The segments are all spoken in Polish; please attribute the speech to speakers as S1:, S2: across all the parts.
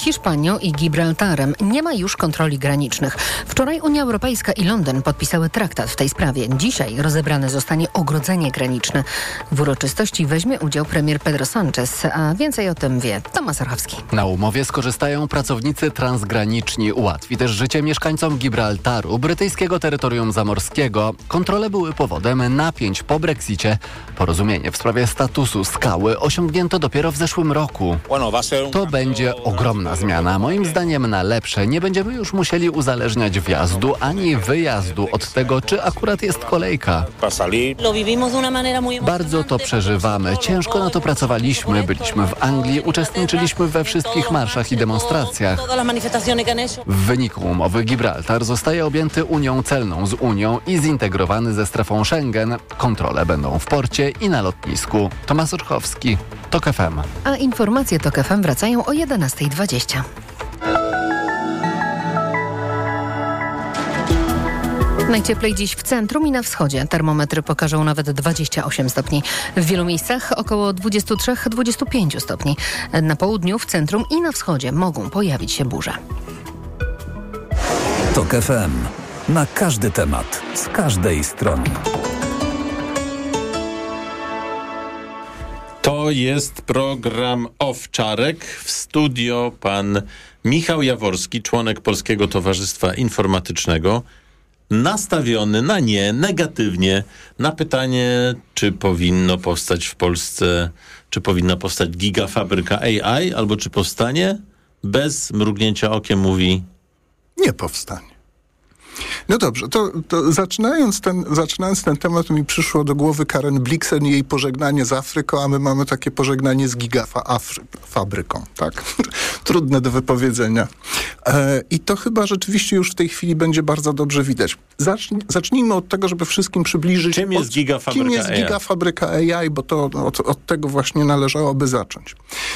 S1: Hiszpanią i Gibraltarem. Nie ma już kontroli granicznych. Wczoraj Unia Europejska i Londyn podpisały traktat w tej sprawie. Dzisiaj rozebrane zostanie ogrodzenie graniczne. W uroczystości weźmie udział premier Pedro Sánchez, a więcej o tym wie Tomasz Archowski.
S2: Na umowie skorzystają pracownicy transgraniczni. Ułatwi też życie mieszkańcom Gibraltaru, brytyjskiego terytorium zamorskiego. Kontrole były powodem napięć po Brexicie. Porozumienie w sprawie statusu skały osiągnięto dopiero w zeszłym roku. To będzie ogromna zmiana. Moim zdaniem na lepsze. Nie będziemy już musieli uzależniać wjazdu ani wyjazdu od tego, czy akurat jest kolejka. Bardzo to przeżywamy. Ciężko na to pracowaliśmy. Byliśmy w Anglii, uczestniczyliśmy we wszystkich marszach i demonstracjach. W wyniku umowy Gibraltar zostaje objęty Unią Celną z Unią i zintegrowany ze strefą Schengen. Kontrole będą w porcie i na lotnisku. Tomasz Orchowski, TOK FM.
S1: A informacje TOK FM wracają o 11:20. Najcieplej dziś w centrum i na wschodzie. Termometry pokażą nawet 28 stopni. W wielu miejscach około 23-25 stopni. Na południu, w centrum i na wschodzie mogą pojawić się burze.
S3: TOK FM. Na każdy temat. Z każdej strony.
S4: To jest program Owczarek. W studio pan Michał Jaworski, członek Polskiego Towarzystwa Informatycznego, nastawiony na nie, negatywnie, na pytanie, czy powinno powstać w Polsce, czy powinna powstać gigafabryka AI, albo czy powstanie, bez mrugnięcia okiem mówi:
S5: nie powstanie. No dobrze, to zaczynając ten temat, mi przyszło do głowy Karen Blixen i jej pożegnanie z Afryką, a my mamy takie pożegnanie z gigafabryką, tak? Trudne do wypowiedzenia. I to chyba rzeczywiście już w tej chwili będzie bardzo dobrze widać. Zacznijmy od tego, żeby wszystkim przybliżyć,
S4: czym jest
S5: gigafabryka AI, bo to od tego właśnie należałoby zacząć.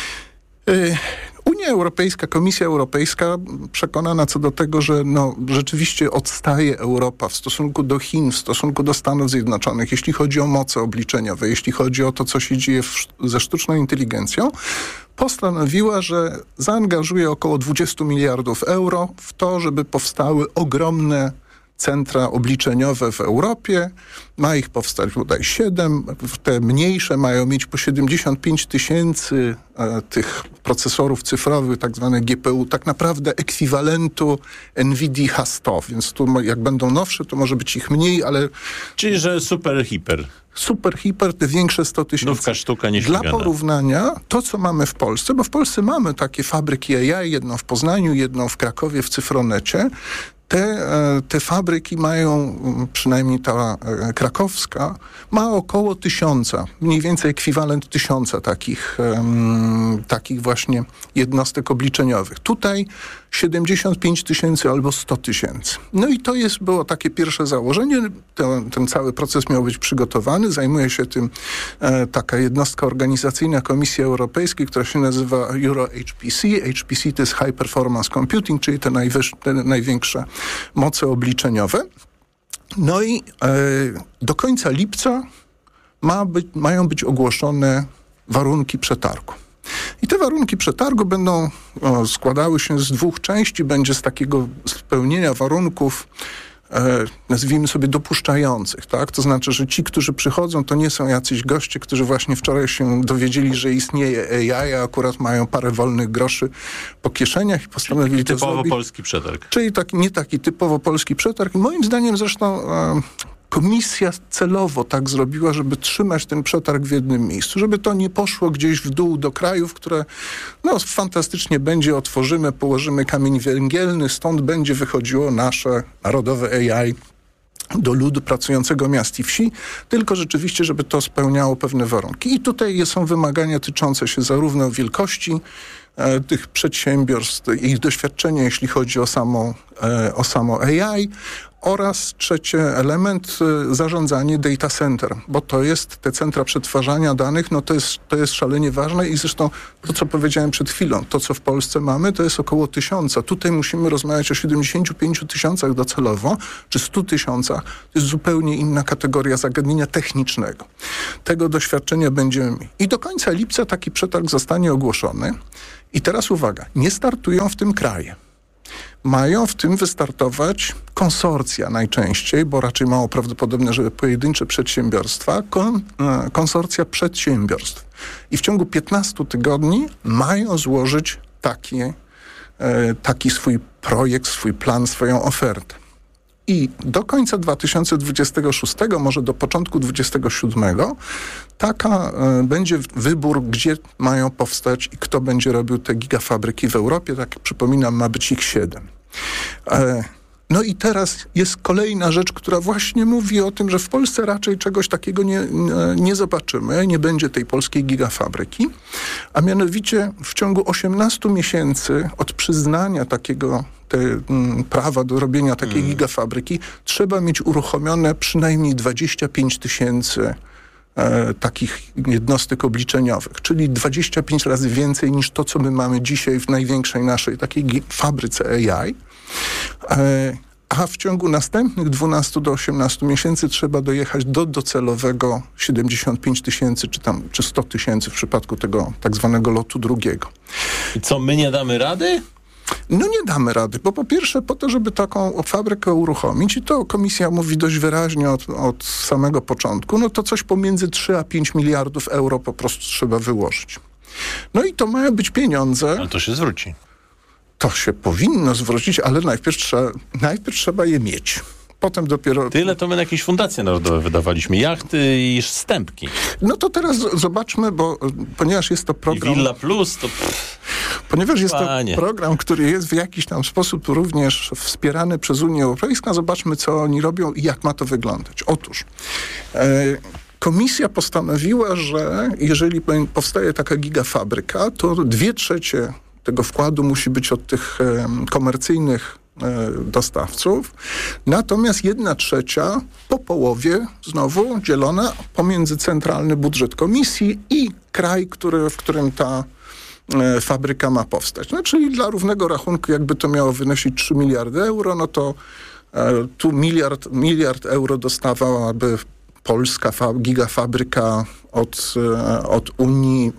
S5: Unia Europejska, Komisja Europejska przekonana co do tego, że rzeczywiście odstaje Europa w stosunku do Chin, w stosunku do Stanów Zjednoczonych, jeśli chodzi o moce obliczeniowe, jeśli chodzi o to, co się dzieje ze sztuczną inteligencją, postanowiła, że zaangażuje około 20 miliardów euro w to, żeby powstały ogromne centra obliczeniowe w Europie. Ma ich powstać bodaj 7. Te mniejsze mają mieć po 75 tysięcy tych procesorów cyfrowych, tak zwane GPU, tak naprawdę ekwiwalentu NVIDIA H100. Więc tu jak będą nowsze, to może być ich mniej, ale...
S4: Czyli, że super, hiper, te większe 100 tysięcy.
S5: Nówka
S4: sztuka nie
S5: Dla porównania, to co mamy w Polsce, bo w Polsce mamy takie fabryki AI, jedną w Poznaniu, jedną w Krakowie, w Cyfronecie. Te fabryki mają, przynajmniej ta krakowska, ma około 1000, mniej więcej ekwiwalent 1000 takich właśnie jednostek obliczeniowych. Tutaj 75 tysięcy albo 100 tysięcy. No i to było takie pierwsze założenie. Ten cały proces miał być przygotowany. Zajmuje się tym taka jednostka organizacyjna Komisji Europejskiej, która się nazywa EuroHPC. HPC to jest High Performance Computing, czyli te największe moce obliczeniowe. No i do końca lipca mają być ogłoszone warunki przetargu. I te warunki przetargu będą składały się z 2 części. Będzie z takiego spełnienia warunków, nazwijmy sobie, dopuszczających, tak? To znaczy, że ci, którzy przychodzą, to nie są jacyś goście, którzy właśnie wczoraj się dowiedzieli, że istnieje AI, a akurat mają parę wolnych groszy po kieszeniach i postanowili to zrobić.
S4: Typowo polski przetarg.
S5: Czyli nie taki typowo polski przetarg. I moim zdaniem zresztą Komisja celowo tak zrobiła, żeby trzymać ten przetarg w jednym miejscu, żeby to nie poszło gdzieś w dół do krajów, które fantastycznie będzie, otworzymy, położymy kamień węgielny, stąd będzie wychodziło nasze narodowe AI do ludu pracującego miast i wsi, tylko rzeczywiście, żeby to spełniało pewne warunki. I tutaj są wymagania tyczące się zarówno wielkości tych przedsiębiorstw, ich doświadczenia, jeśli chodzi o samo AI, oraz trzeci element, zarządzanie data center, bo to jest te centra przetwarzania danych, to jest szalenie ważne i zresztą to, co powiedziałem przed chwilą, to, co w Polsce mamy, to jest około 1000. Tutaj musimy rozmawiać o 75 tysiącach docelowo, czy 100 tysiącach. To jest zupełnie inna kategoria zagadnienia technicznego. Tego doświadczenia będziemy mieli. I do końca lipca taki przetarg zostanie ogłoszony I teraz uwaga, nie startują w tym kraje. Mają w tym wystartować konsorcja najczęściej, bo raczej mało prawdopodobne, żeby pojedyncze przedsiębiorstwa, konsorcja przedsiębiorstw. I w ciągu 15 tygodni mają złożyć taki swój projekt, swój plan, swoją ofertę. I do końca 2026, może do początku 2027, będzie wybór, gdzie mają powstać i kto będzie robił te gigafabryki w Europie. Tak przypominam, ma być ich 7. No i teraz jest kolejna rzecz, która właśnie mówi o tym, że w Polsce raczej czegoś takiego nie zobaczymy, nie będzie tej polskiej gigafabryki, a mianowicie w ciągu 18 miesięcy od przyznania prawa do robienia takiej gigafabryki trzeba mieć uruchomione przynajmniej 25 000 takich jednostek obliczeniowych, czyli 25 razy więcej niż to, co my mamy dzisiaj w największej naszej takiej fabryce AI. A w ciągu następnych 12 do 18 miesięcy trzeba dojechać do docelowego 75 000 czy 100 000 w przypadku tego tak zwanego lotu drugiego.
S4: I co, my nie damy rady?
S5: No nie damy rady, bo po pierwsze po to, żeby taką fabrykę uruchomić, i to komisja mówi dość wyraźnie od samego początku, no to coś pomiędzy 3 a 5 miliardów euro po prostu trzeba wyłożyć. No i to mają być pieniądze...
S4: Ale to się zwróci.
S5: To się powinno zwrócić, ale najpierw trzeba je mieć. Potem dopiero...
S4: Tyle to my na jakieś fundacje narodowe wydawaliśmy. Jachty i stępki.
S5: No to teraz zobaczmy, bo ponieważ jest to program...
S4: I Villa Plus to...
S5: Ponieważ jest to program, który jest w jakiś tam sposób również wspierany przez Unię Europejską, zobaczmy, co oni robią i jak ma to wyglądać. Otóż komisja postanowiła, że jeżeli powstaje taka gigafabryka, to 2/3 tego wkładu musi być od tych komercyjnych dostawców, natomiast 1/3 po połowie znowu dzielona pomiędzy centralny budżet komisji i kraj, w którym ta fabryka ma powstać. No, czyli dla równego rachunku, jakby to miało wynosić 3 miliardy euro, no to tu miliard euro dostawałaby polska gigafabryka od Unii,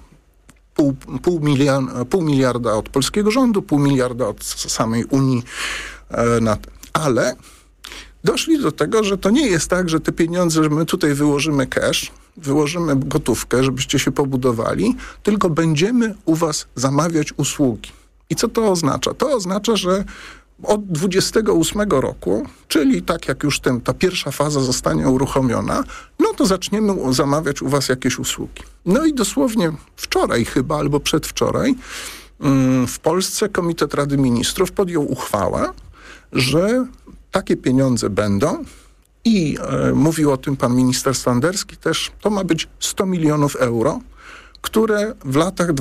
S5: pół miliarda od polskiego rządu, 0,5 miliarda od samej Unii. Ale doszli do tego, że to nie jest tak, że te pieniądze, że my tutaj wyłożymy cash, wyłożymy gotówkę, żebyście się pobudowali, tylko będziemy u was zamawiać usługi. I co to oznacza? To oznacza, że od 28 roku, czyli tak jak już ta pierwsza faza zostanie uruchomiona, no to zaczniemy zamawiać u was jakieś usługi. No i dosłownie wczoraj chyba, albo przedwczoraj, w Polsce Komitet Rady Ministrów podjął uchwałę, że takie pieniądze będą i mówił o tym pan minister Standerski też, to ma być 100 milionów euro, które w latach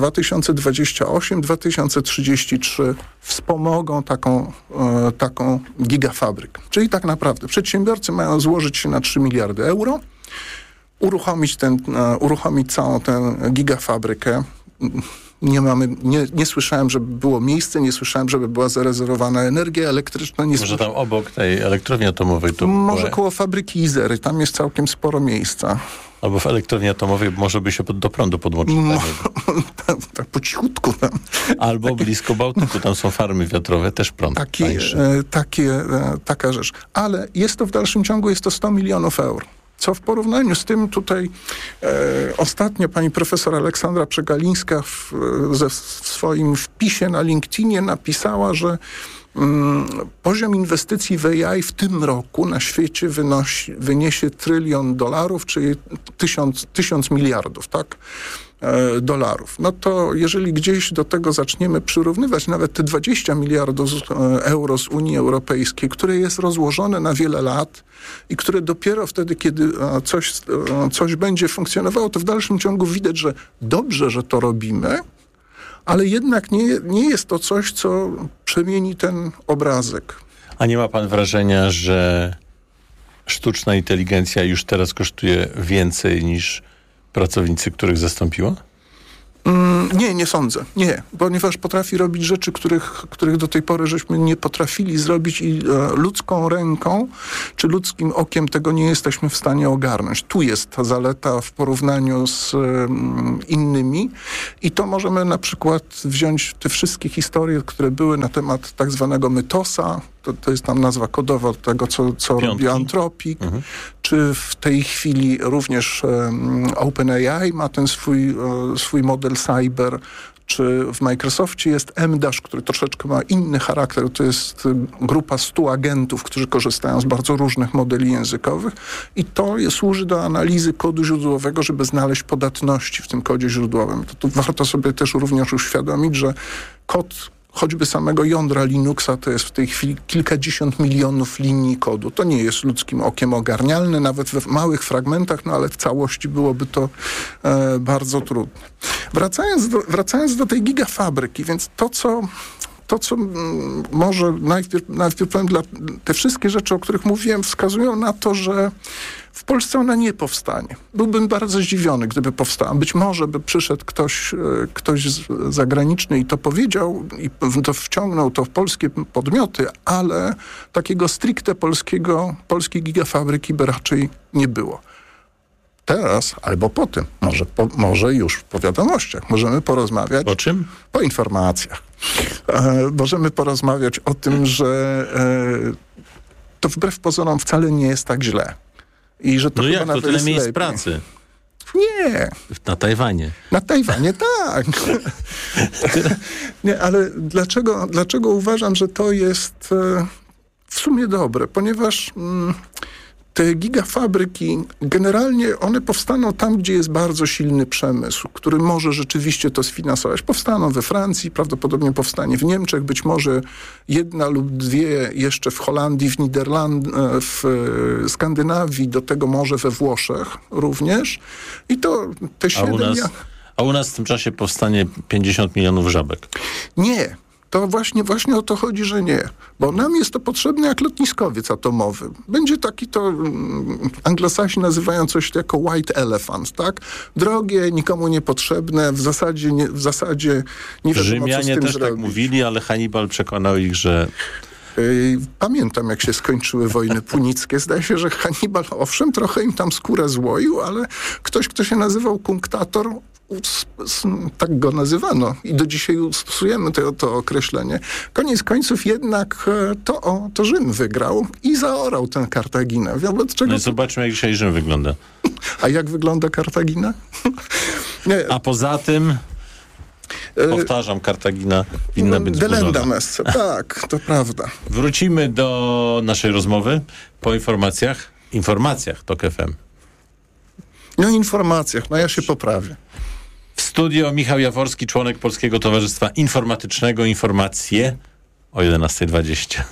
S5: 2028-2033 wspomogą taką gigafabrykę. Czyli tak naprawdę przedsiębiorcy mają złożyć się na 3 miliardy euro, uruchomić całą tę gigafabrykę. Nie słyszałem, żeby było miejsce, nie słyszałem, żeby była zarezerwowana energia elektryczna.
S4: Może tam obok tej elektrowni atomowej?
S5: Może koło fabryki Izery, tam jest całkiem sporo miejsca.
S4: Albo w elektrowni atomowej może by się do prądu podłączyć.
S5: Tak po cichutku.
S4: Albo blisko Bałtyku, tam są farmy wiatrowe, też prąd tańszy.
S5: Taka rzecz. Ale jest to w dalszym ciągu, jest to 100 milionów euro. Co w porównaniu z tym tutaj ostatnio pani profesor Aleksandra Przegalińska w swoim wpisie na LinkedInie napisała, że poziom inwestycji w AI w tym roku na świecie wyniesie $1 trylion, czyli 1000 miliardów, tak? Dolarów. No to jeżeli gdzieś do tego zaczniemy przyrównywać nawet te 20 miliardów euro z Unii Europejskiej, które jest rozłożone na wiele lat i które dopiero wtedy, kiedy coś będzie funkcjonowało, to w dalszym ciągu widać, że dobrze, że to robimy, ale jednak nie jest to coś, co przemieni ten obrazek.
S4: A nie ma pan wrażenia, że sztuczna inteligencja już teraz kosztuje więcej niż pracownicy, których zastąpiła?
S5: Nie sądzę. Nie, ponieważ potrafi robić rzeczy, których do tej pory żeśmy nie potrafili zrobić i ludzką ręką czy ludzkim okiem tego nie jesteśmy w stanie ogarnąć. Tu jest ta zaleta w porównaniu z innymi i to możemy na przykład wziąć te wszystkie historie, które były na temat tak zwanego Mytosa. To jest tam nazwa kodowa tego, co robi Anthropic, czy w tej chwili również OpenAI ma ten swój model Cyber, czy w Microsoftie jest MDash, który troszeczkę ma inny charakter. To jest grupa 100 agentów, którzy korzystają z bardzo różnych modeli językowych i to służy do analizy kodu źródłowego, żeby znaleźć podatności w tym kodzie źródłowym. To warto sobie też również uświadomić, że kod choćby samego jądra Linuxa to jest w tej chwili kilkadziesiąt milionów linii kodu. To nie jest ludzkim okiem ogarnialne, nawet w małych fragmentach, no ale w całości byłoby to bardzo trudne. Wracając do tej gigafabryki, więc to, co może najpierw powiem, te wszystkie rzeczy, o których mówiłem, wskazują na to, że w Polsce ona nie powstanie. Byłbym bardzo zdziwiony, gdyby powstała. Być może by przyszedł ktoś zagraniczny i to powiedział i to wciągnął to w polskie podmioty, ale takiego stricte polskiej gigafabryki by raczej nie było. Teraz albo po tym, może już po wiadomościach, możemy porozmawiać.
S4: O czym?
S5: Po informacjach. Możemy porozmawiać o tym, że to wbrew pozorom wcale nie jest tak źle. I że to
S4: no
S5: chyba
S4: jak,
S5: nawet
S4: to tyle
S5: jest
S4: miejsc
S5: lepiej.
S4: pracy.
S5: Nie.
S4: Na Tajwanie.
S5: Na Tajwanie tak. Nie, ale dlaczego uważam, że to jest w sumie dobre? Ponieważ te gigafabryki, generalnie one powstaną tam, gdzie jest bardzo silny przemysł, który może rzeczywiście to sfinansować. Powstaną we Francji, prawdopodobnie powstanie w Niemczech, być może jedna lub dwie jeszcze w Holandii, w Niderlandach, w Skandynawii, do tego może we Włoszech również. I to te 7...
S4: A u nas w tym czasie powstanie 50 milionów żabek.
S5: Nie. To właśnie o to chodzi, że nie. Bo nam jest to potrzebne jak lotniskowiec atomowy. Będzie taki to, Anglosasi nazywają coś jako white elephant, tak? Drogie, nikomu niepotrzebne, w zasadzie nie wiadomo,
S4: Rzymianie
S5: co z tym
S4: też
S5: zrobić.
S4: tak mówili, ale Hannibal przekonał ich, że...
S5: Pamiętam, jak się skończyły wojny punickie. Zdaje się, że Hannibal, owszem, trochę im tam skórę złoił, ale ktoś, kto się nazywał kunktator, tak go nazywano i do dzisiaj stosujemy to określenie. Koniec końców jednak to Rzym wygrał i zaorał tę Kartaginę.
S4: No i zobaczmy, jak dzisiaj Rzym wygląda.
S5: A jak wygląda Kartagina? Nie.
S4: A poza tym, powtarzam, Kartagina winna być
S5: Delenda
S4: zburzona.
S5: Messe, tak, to prawda.
S4: Wrócimy do naszej rozmowy po informacjach TOK FM.
S5: No informacjach, ja się poprawię.
S4: W studio Michał Jaworski, członek Polskiego Towarzystwa Informatycznego. Informacje o 11:20.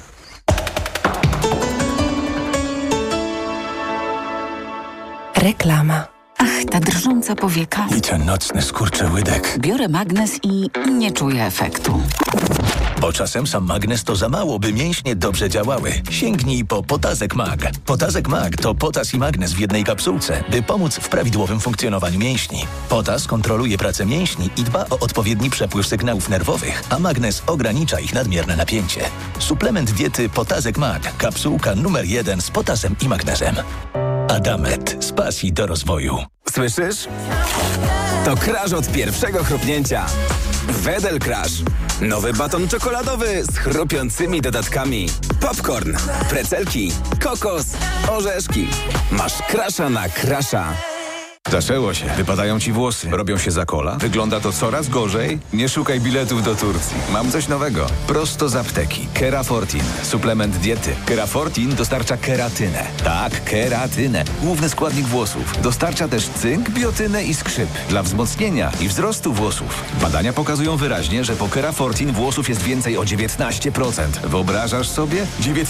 S6: Reklama. Ach, ta drżąca powieka.
S7: I ten nocny skurczyłydek.
S6: Biorę magnes i nie czuję efektu.
S7: Bo czasem sam magnes to za mało, by mięśnie dobrze działały. Sięgnij po Potazek Mag. Potazek Mag to potas i magnes w jednej kapsułce, by pomóc w prawidłowym funkcjonowaniu mięśni. Potas kontroluje pracę mięśni i dba o odpowiedni przepływ sygnałów nerwowych, a magnes ogranicza ich nadmierne napięcie. Suplement diety Potazek Mag. Kapsułka numer 1 z potasem i magnesem. Adamet. Z pasji do rozwoju.
S8: Słyszysz? To crash od pierwszego chrupnięcia. Wedel Crash. Nowy baton czekoladowy z chrupiącymi dodatkami. Popcorn, precelki, kokos, orzeszki. Masz crasha na crasha.
S9: Zaczęło się. Wypadają ci włosy. Robią się za kola. Wygląda to coraz gorzej. Nie szukaj biletów do Turcji. Mam coś nowego. Prosto z apteki. Kerafortin. Suplement diety. Kerafortin dostarcza keratynę. Tak, keratynę. Główny składnik włosów. Dostarcza też cynk, biotynę i skrzyp. Dla wzmocnienia i wzrostu włosów. Badania pokazują wyraźnie, że po Kerafortin włosów jest więcej o 19%. Wyobrażasz sobie?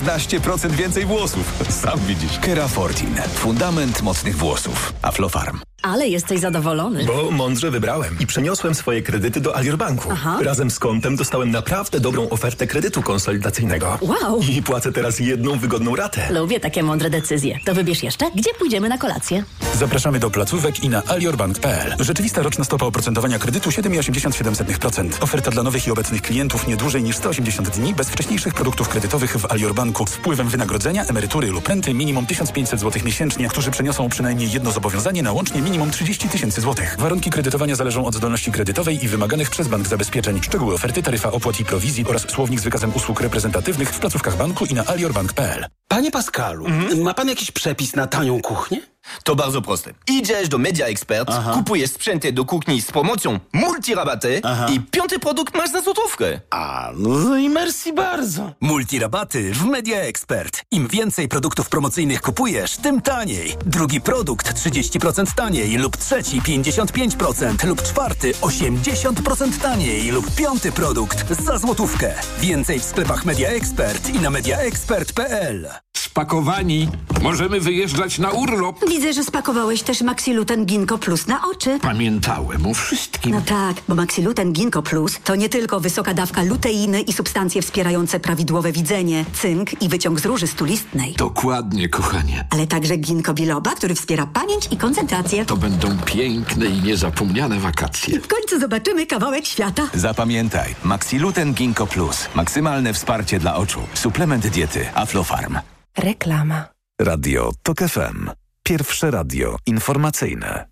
S9: 19% więcej włosów. Sam widzisz. Kerafortin. Fundament mocnych włosów. Aflofarm.
S10: Ale jesteś zadowolony.
S11: Bo mądrze wybrałem i przeniosłem swoje kredyty do Alior Banku.
S10: Aha.
S11: Razem z kontem dostałem naprawdę dobrą ofertę kredytu konsolidacyjnego.
S10: Wow.
S11: I płacę teraz jedną wygodną ratę.
S10: Lubię takie mądre decyzje. To wybierz jeszcze, gdzie pójdziemy na kolację.
S12: Zapraszamy do placówek i na aliorbank.pl. Rzeczywista roczna stopa oprocentowania kredytu 7,87%. Oferta dla nowych i obecnych klientów nie dłużej niż 180 dni bez wcześniejszych produktów kredytowych w Alior Banku z wpływem wynagrodzenia, emerytury lub renty minimum 1500 zł miesięcznie, którzy przeniosą przynajmniej jedno zobowiązanie na łącznie minimum 30 000 złotych. Warunki kredytowania zależą od zdolności kredytowej i wymaganych przez bank zabezpieczeń. Szczegóły oferty, taryfa opłat i prowizji oraz słownik z wykazem usług reprezentatywnych w placówkach banku i na aliorbank.pl.
S13: Panie Pascalu, ma pan jakiś przepis na tanią kuchnię?
S14: To bardzo proste. Idziesz do Media Expert, kupujesz sprzęty do kuchni z promocją multirabaty i 5. produkt masz za złotówkę.
S13: No i merci bardzo.
S15: Multirabaty w Media Expert. Im więcej produktów promocyjnych kupujesz, tym taniej. Drugi produkt 30% taniej lub trzeci 55% lub czwarty 80% taniej lub 5. produkt za złotówkę. Więcej w sklepach Media Expert i na mediaexpert.pl.
S16: Spakowani. Możemy wyjeżdżać na urlop.
S17: Widzę, że spakowałeś też Maxiluten Ginkgo Plus na oczy.
S16: Pamiętałem o wszystkim.
S17: No tak, bo Maxiluten Ginkgo Plus to nie tylko wysoka dawka luteiny i substancje wspierające prawidłowe widzenie, cynk i wyciąg z róży stulistnej.
S16: Dokładnie, kochanie.
S17: Ale także ginkgo biloba, który wspiera pamięć i koncentrację.
S16: To będą piękne i niezapomniane wakacje.
S17: I w końcu zobaczymy kawałek świata.
S9: Zapamiętaj, Maxiluten Ginkgo Plus. Maksymalne wsparcie dla oczu. Suplement diety Aflofarm.
S18: Reklama.
S3: Radio TOK FM. Pierwsze radio informacyjne.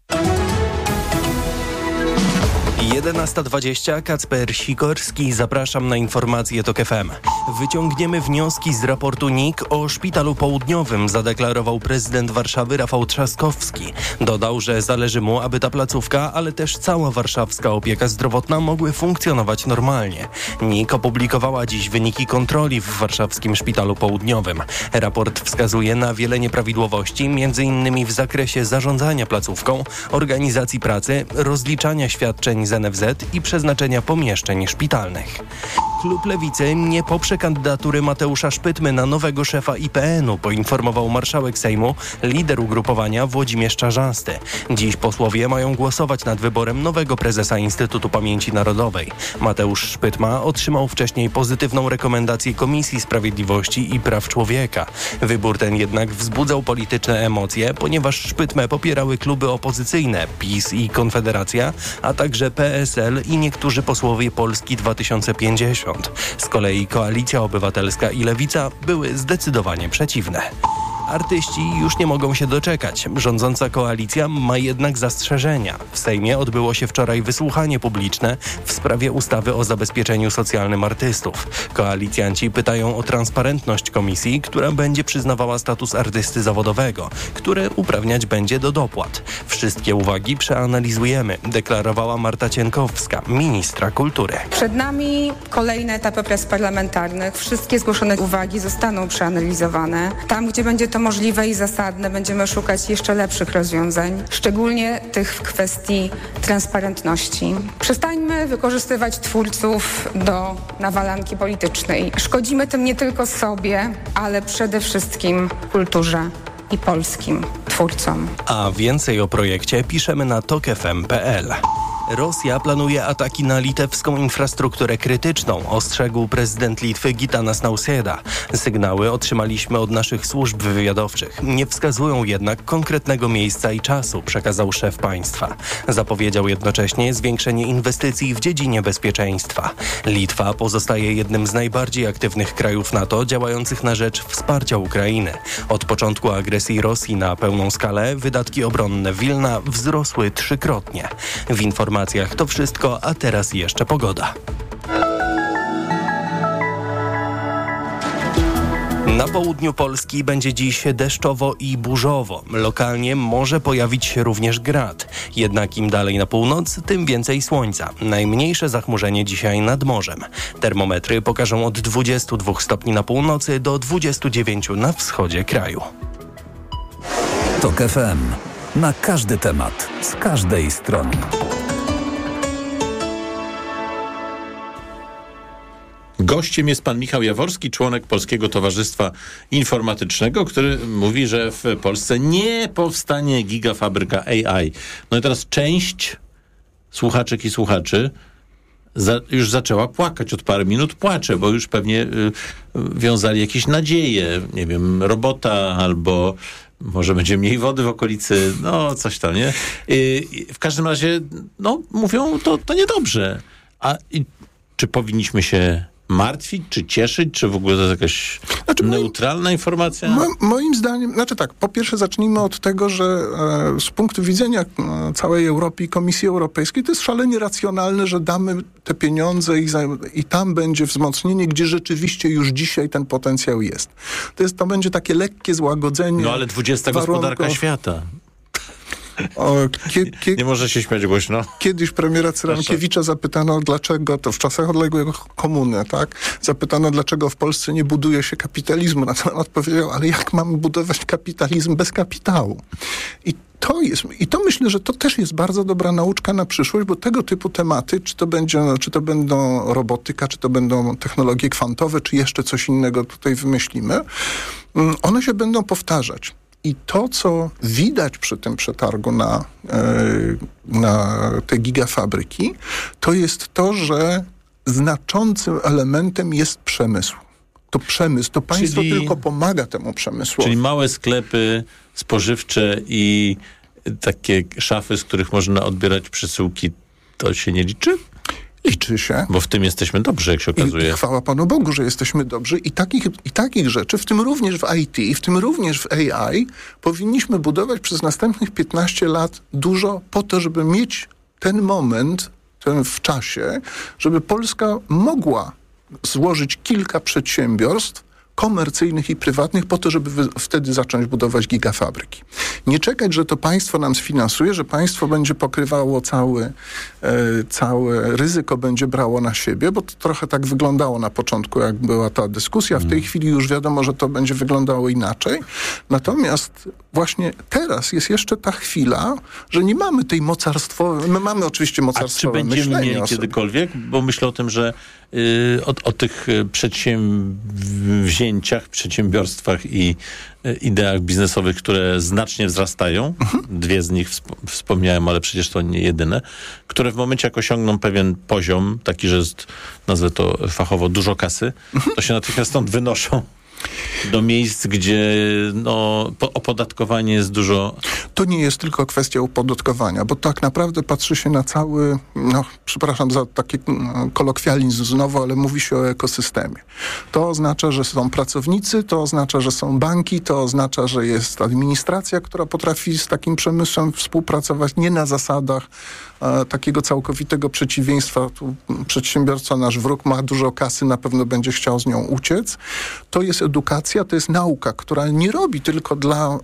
S19: 11:20, Kacper Sikorski, zapraszam na informacje TOK FM. Wyciągniemy wnioski z raportu NIK o Szpitalu Południowym, zadeklarował prezydent Warszawy Rafał Trzaskowski. Dodał, że zależy mu, aby ta placówka, ale też cała warszawska opieka zdrowotna mogły funkcjonować normalnie. NIK opublikowała dziś wyniki kontroli w warszawskim Szpitalu Południowym. Raport wskazuje na wiele nieprawidłowości, m.in. w zakresie zarządzania placówką, organizacji pracy, rozliczania świadczeń z NFZ i przeznaczenia pomieszczeń szpitalnych. Klub Lewicy nie poprze kandydatury Mateusza Szpytmy na nowego szefa IPN-u, poinformował marszałek Sejmu, lider ugrupowania Włodzimierz Czarzasty. Dziś posłowie mają głosować nad wyborem nowego prezesa Instytutu Pamięci Narodowej. Mateusz Szpytma otrzymał wcześniej pozytywną rekomendację Komisji Sprawiedliwości i Praw Człowieka. Wybór ten jednak wzbudzał polityczne emocje, ponieważ Szpytmę popierały kluby opozycyjne PiS i Konfederacja, a także PSL i niektórzy posłowie Polski 2050. Z kolei Koalicja Obywatelska i Lewica były zdecydowanie przeciwne. Artyści już nie mogą się doczekać. Rządząca koalicja ma jednak zastrzeżenia. W Sejmie odbyło się wczoraj wysłuchanie publiczne w sprawie ustawy o zabezpieczeniu socjalnym artystów. Koalicjanci pytają o transparentność komisji, która będzie przyznawała status artysty zawodowego, który uprawniać będzie do dopłat. Wszystkie uwagi przeanalizujemy, deklarowała Marta Cienkowska, ministra kultury.
S20: Przed nami kolejne etapy prac parlamentarnych. Wszystkie zgłoszone uwagi zostaną przeanalizowane. Tam, gdzie będzie to możliwe i zasadne, będziemy szukać jeszcze lepszych rozwiązań, szczególnie tych w kwestii transparentności. Przestańmy wykorzystywać twórców do nawalanki politycznej. Szkodzimy tym nie tylko sobie, ale przede wszystkim kulturze i polskim twórcom.
S19: A więcej o projekcie piszemy na tokfm.pl. Rosja planuje ataki na litewską infrastrukturę krytyczną, ostrzegł prezydent Litwy Gitanas Nausėda. Sygnały otrzymaliśmy od naszych służb wywiadowczych. Nie wskazują jednak konkretnego miejsca i czasu, przekazał szef państwa. Zapowiedział jednocześnie zwiększenie inwestycji w dziedzinie bezpieczeństwa. Litwa pozostaje jednym z najbardziej aktywnych krajów NATO działających na rzecz wsparcia Ukrainy. Od początku agresji Rosji na pełną skalę wydatki obronne Wilna wzrosły 3-krotnie. W informacjach to wszystko, a teraz jeszcze pogoda. Na południu Polski będzie dziś deszczowo i burzowo. Lokalnie może pojawić się również grad. Jednak im dalej na północ, tym więcej słońca. Najmniejsze zachmurzenie dzisiaj nad morzem. Termometry pokażą od 22 stopni na północy do 29 na wschodzie kraju.
S3: TOK FM. Na każdy temat, z każdej strony.
S4: Gościem jest pan Michał Jaworski, członek Polskiego Towarzystwa Informatycznego, który mówi, że w Polsce nie powstanie gigafabryka AI. No i teraz część słuchaczek i słuchaczy już zaczęła płakać. Od parę minut płacze, bo już pewnie wiązali jakieś nadzieje. Nie wiem, robota albo może będzie mniej wody w okolicy, no coś tam, nie? W każdym razie, no mówią, to niedobrze. Czy powinniśmy się martwić, czy cieszyć, czy w ogóle to jest jakaś neutralna informacja?
S5: Moim zdaniem, po pierwsze zacznijmy od tego, że z punktu widzenia całej Europy i Komisji Europejskiej to jest szalenie racjonalne, że damy te pieniądze i tam będzie wzmocnienie, gdzie rzeczywiście już dzisiaj ten potencjał jest. To będzie takie lekkie złagodzenie.
S4: No ale 20 gospodarka świata. Nie może się śmiać głośno.
S5: Kiedyś premiera Cyrankiewicza zapytano, dlaczego, to w czasach odległego komuny, tak? Zapytano, dlaczego w Polsce nie buduje się kapitalizmu. Na to on odpowiedział, ale jak mamy budować kapitalizm bez kapitału? I to myślę, że to też jest bardzo dobra nauczka na przyszłość, bo tego typu tematy, czy to będą robotyka, czy to będą technologie kwantowe, czy jeszcze coś innego tutaj wymyślimy, one się będą powtarzać. I to, co widać przy tym przetargu na te gigafabryki, to jest to, że znaczącym elementem jest przemysł. To państwo tylko pomaga temu przemysłowi.
S4: Czyli małe sklepy spożywcze i takie szafy, z których można odbierać przesyłki, to się nie liczy?
S5: Liczy się.
S4: Bo w tym jesteśmy dobrzy, jak się okazuje.
S5: I chwała Panu Bogu, że jesteśmy dobrzy. I takich rzeczy, w tym również w IT, w tym również w AI, powinniśmy budować przez następnych 15 lat dużo po to, żeby mieć ten moment w czasie, żeby Polska mogła złożyć kilka przedsiębiorstw komercyjnych i prywatnych po to, żeby wtedy zacząć budować gigafabryki. Nie czekać, że to państwo nam sfinansuje, że państwo będzie pokrywało całe ryzyko, będzie brało na siebie, bo to trochę tak wyglądało na początku, jak była ta dyskusja. W tej chwili już wiadomo, że to będzie wyglądało inaczej. Natomiast właśnie teraz jest jeszcze ta chwila, że nie mamy tej mocarstwowej... My mamy oczywiście mocarstwowe myślenie.
S4: Czy będziemy mieli kiedykolwiek? Bo myślę o tym, że o tych przedsięwzięciach, przedsiębiorstwach i ideach biznesowych, które znacznie wzrastają. Dwie z nich wspomniałem, ale przecież to nie jedyne, które w momencie, jak osiągną pewien poziom, taki, że jest, nazwę to fachowo, dużo kasy, to się natychmiast stąd wynoszą do miejsc, gdzie opodatkowanie jest dużo...
S5: To nie jest tylko kwestia opodatkowania, bo tak naprawdę patrzy się na cały, przepraszam za taki kolokwializm znowu, ale mówi się o ekosystemie. To oznacza, że są pracownicy, to oznacza, że są banki, to oznacza, że jest administracja, która potrafi z takim przemysłem współpracować nie na zasadach takiego całkowitego przeciwieństwa. Tu przedsiębiorca, nasz wróg, ma dużo kasy, na pewno będzie chciał z nią uciec. To jest edukacja, to jest nauka, która nie robi tylko dla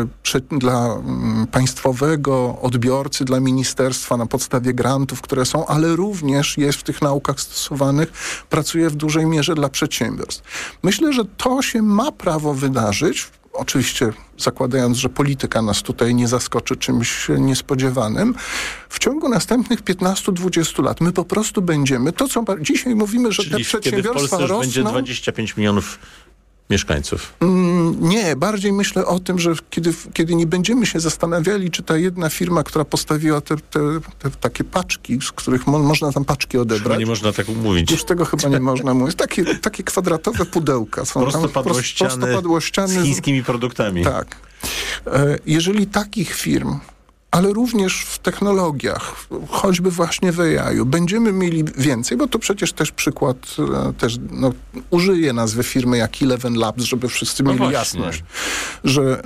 S5: państwowego odbiorcy, dla ministerstwa na podstawie grantów, które są, ale również jest w tych naukach stosowanych, pracuje w dużej mierze dla przedsiębiorstw. Myślę, że to się ma prawo wydarzyć, oczywiście zakładając, że polityka nas tutaj nie zaskoczy czymś niespodziewanym, w ciągu następnych 15-20 lat my po prostu będziemy, to co dzisiaj mówimy, że te przedsiębiorstwa
S4: rosną...
S5: Kiedy w Polsce
S4: będzie 25 milionów mieszkańców.
S5: Nie, bardziej myślę o tym, że kiedy nie będziemy się zastanawiali, czy ta jedna firma, która postawiła te takie paczki, z których można tam paczki odebrać.
S4: Chyba nie można tak mówić.
S5: Już tego chyba nie można mówić. Takie kwadratowe pudełka. Są
S4: prostopadłościane z chińskimi produktami.
S5: Tak. Jeżeli takich firm, ale również w technologiach, choćby właśnie w AI-u, będziemy mieli więcej, bo to przecież też przykład, użyję nazwy firmy jak Eleven Labs, żeby wszyscy mieli jasność, że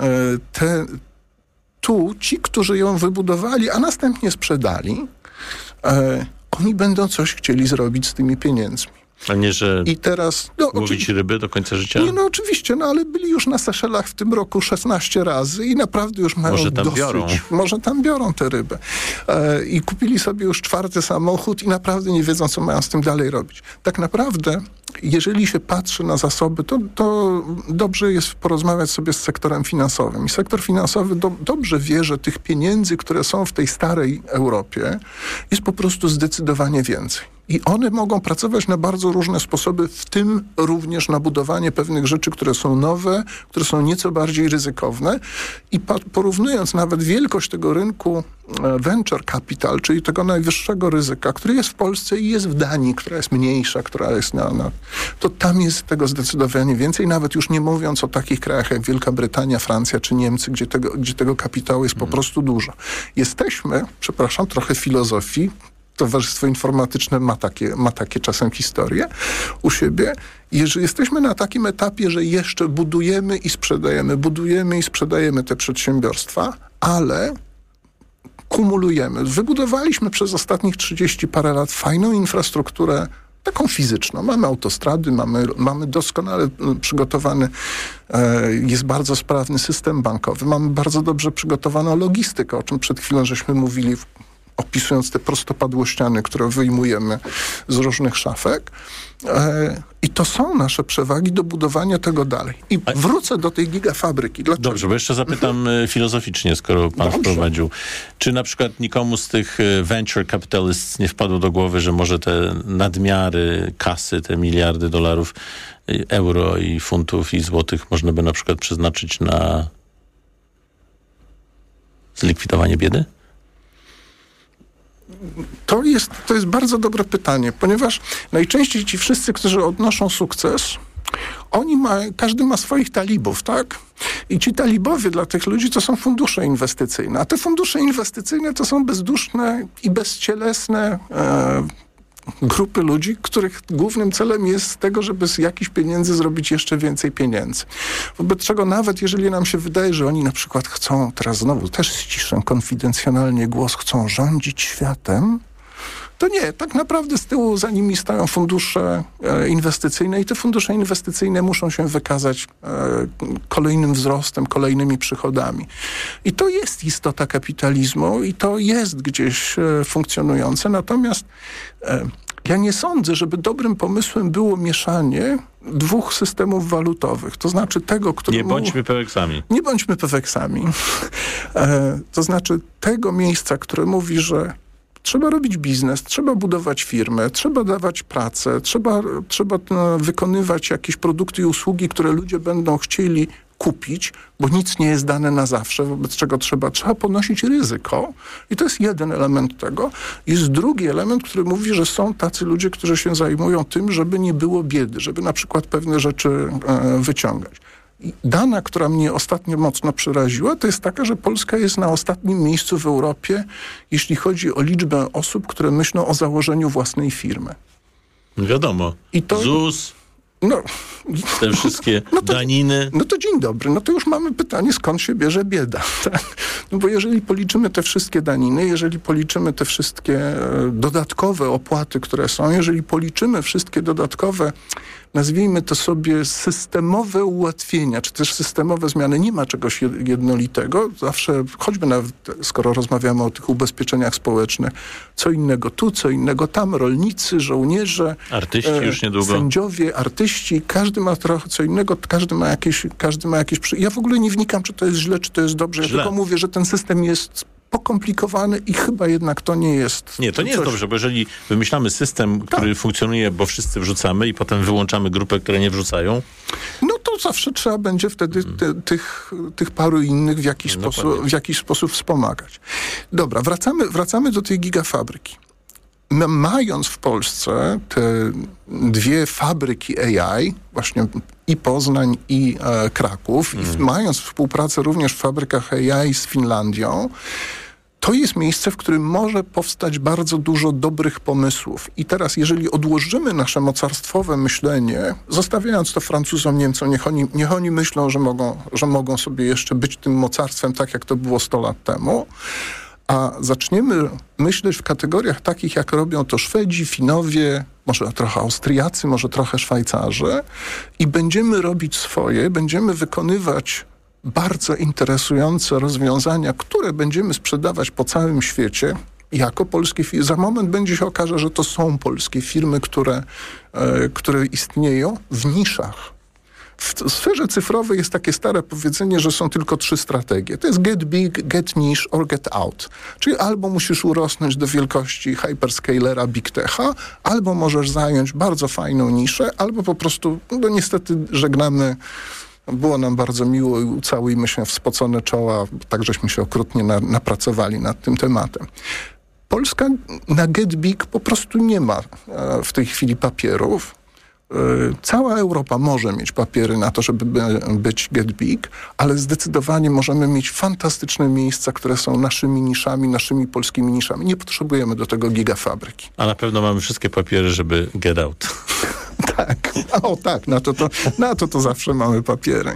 S5: ci, którzy ją wybudowali, a następnie sprzedali, oni będą coś chcieli zrobić z tymi pieniędzmi.
S4: A nie, że
S5: i teraz,
S4: łowić ryby do końca życia?
S5: Nie, oczywiście, ale byli już na Seszelach w tym roku 16 razy i naprawdę już mają dosyć. Może tam biorą te ryby. I kupili sobie już 4. samochód i naprawdę nie wiedzą, co mają z tym dalej robić. Tak naprawdę jeżeli się patrzy na zasoby, to dobrze jest porozmawiać sobie z sektorem finansowym. I sektor finansowy dobrze wie, że tych pieniędzy, które są w tej starej Europie, jest po prostu zdecydowanie więcej. I one mogą pracować na bardzo różne sposoby, w tym również na budowanie pewnych rzeczy, które są nowe, które są nieco bardziej ryzykowne. I porównując nawet wielkość tego rynku venture capital, czyli tego najwyższego ryzyka, który jest w Polsce i jest w Danii, która jest mniejsza, która jest to tam jest tego zdecydowanie więcej, nawet już nie mówiąc o takich krajach jak Wielka Brytania, Francja czy Niemcy, gdzie tego kapitału jest po prostu dużo. Jesteśmy, trochę filozofii, Towarzystwo Informatyczne ma takie czasem historie u siebie. Jesteśmy na takim etapie, że jeszcze budujemy i sprzedajemy te przedsiębiorstwa, ale kumulujemy. Wybudowaliśmy przez ostatnich 30 parę lat fajną infrastrukturę, taką fizyczną. Mamy autostrady, mamy doskonale przygotowany, jest bardzo sprawny system bankowy, mamy bardzo dobrze przygotowaną logistykę, o czym przed chwilą żeśmy mówili, opisując te prostopadłościany, które wyjmujemy z różnych szafek. I to są nasze przewagi do budowania tego dalej. I wrócę do tej gigafabryki. Dlaczego?
S4: Dobrze, bo jeszcze zapytam filozoficznie, skoro pan wprowadził. Czy na przykład nikomu z tych venture capitalists nie wpadło do głowy, że może te nadmiary kasy, te miliardy dolarów, euro i funtów i złotych można by na przykład przeznaczyć na zlikwidowanie biedy?
S5: To jest bardzo dobre pytanie, ponieważ najczęściej ci wszyscy, którzy odnoszą sukces, każdy ma swoich talibów, tak? I ci talibowie dla tych ludzi to są fundusze inwestycyjne, a te fundusze inwestycyjne to są bezduszne i bezcielesne grupy ludzi, których głównym celem jest z tego, żeby z jakichś pieniędzy zrobić jeszcze więcej pieniędzy. Wobec czego nawet jeżeli nam się wydaje, że oni na przykład chcą, teraz znowu też ściszę konfidencjonalnie głos, chcą rządzić światem, to nie. Tak naprawdę z tyłu za nimi stają fundusze inwestycyjne i te fundusze inwestycyjne muszą się wykazać kolejnym wzrostem, kolejnymi przychodami. I to jest istota kapitalizmu i to jest gdzieś funkcjonujące. Natomiast ja nie sądzę, żeby dobrym pomysłem było mieszanie dwóch systemów walutowych. To znaczy tego, który...
S4: Nie bądźmy peweksami.
S5: Nie bądźmy peweksami. To znaczy tego miejsca, które mówi, że trzeba robić biznes, trzeba budować firmę, trzeba dawać pracę, trzeba wykonywać jakieś produkty i usługi, które ludzie będą chcieli kupić, bo nic nie jest dane na zawsze, wobec czego trzeba ponosić ryzyko. I to jest jeden element tego. Jest drugi element, który mówi, że są tacy ludzie, którzy się zajmują tym, żeby nie było biedy, żeby na przykład pewne rzeczy wyciągać. I dana, która mnie ostatnio mocno przeraziła, to jest taka, że Polska jest na ostatnim miejscu w Europie, jeśli chodzi o liczbę osób, które myślą o założeniu własnej firmy.
S4: Wiadomo.
S5: I to...
S4: ZUS... te wszystkie daniny.
S5: No to dzień dobry. No to już mamy pytanie, skąd się bierze bieda. Tak? No bo jeżeli policzymy te wszystkie daniny, jeżeli policzymy te wszystkie dodatkowe opłaty, które są, jeżeli policzymy wszystkie dodatkowe, nazwijmy to sobie systemowe ułatwienia, czy też systemowe zmiany, nie ma czegoś jednolitego. Zawsze, choćby nawet skoro rozmawiamy o tych ubezpieczeniach społecznych, co innego tu, co innego tam, rolnicy, żołnierze,
S4: artyści już niedługo,
S5: sędziowie, artyści, każdy ma trochę co innego, każdy ma jakieś... Ja w ogóle nie wnikam, czy to jest źle, czy to jest dobrze. Ja tylko mówię, że ten system jest pokomplikowany i chyba jednak to nie jest...
S4: Nie, to nie jest dobrze, bo jeżeli wymyślamy system, który funkcjonuje, bo wszyscy wrzucamy i potem wyłączamy grupę, które nie wrzucają...
S5: No to zawsze trzeba będzie wtedy tych paru innych w jakiś sposób wspomagać. Dobra, wracamy do tej gigafabryki. Mając w Polsce te dwie fabryki AI, właśnie i Poznań, i Kraków, i mając współpracę również w fabrykach AI z Finlandią, to jest miejsce, w którym może powstać bardzo dużo dobrych pomysłów. I teraz, jeżeli odłożymy nasze mocarstwowe myślenie, zostawiając to Francuzom, Niemcom, niech oni myślą, że mogą sobie jeszcze być tym mocarstwem, tak jak to było 100 lat temu, a zaczniemy myśleć w kategoriach takich, jak robią to Szwedzi, Finowie, może trochę Austriacy, może trochę Szwajcarzy i będziemy robić swoje, będziemy wykonywać bardzo interesujące rozwiązania, które będziemy sprzedawać po całym świecie, jako polskie firmy. Za moment będzie się okaże, że to są polskie firmy, które istnieją w niszach. W sferze cyfrowej jest takie stare powiedzenie, że są tylko 3 strategie. To jest get big, get niche or get out. Czyli albo musisz urosnąć do wielkości hyperscalera Big Techa, albo możesz zająć bardzo fajną niszę, albo po prostu, no niestety żegnamy. Było nam bardzo miło i ucałujmy się w spocone czoła, tak żeśmy się okrutnie napracowali nad tym tematem. Polska na get big po prostu nie ma w tej chwili papierów. Cała Europa może mieć papiery na to, żeby być get big, ale zdecydowanie możemy mieć fantastyczne miejsca, które są naszymi niszami, naszymi polskimi niszami. Nie potrzebujemy do tego gigafabryki.
S4: A na pewno mamy wszystkie papiery, żeby get out.
S5: Tak, tak, na to zawsze mamy papiery.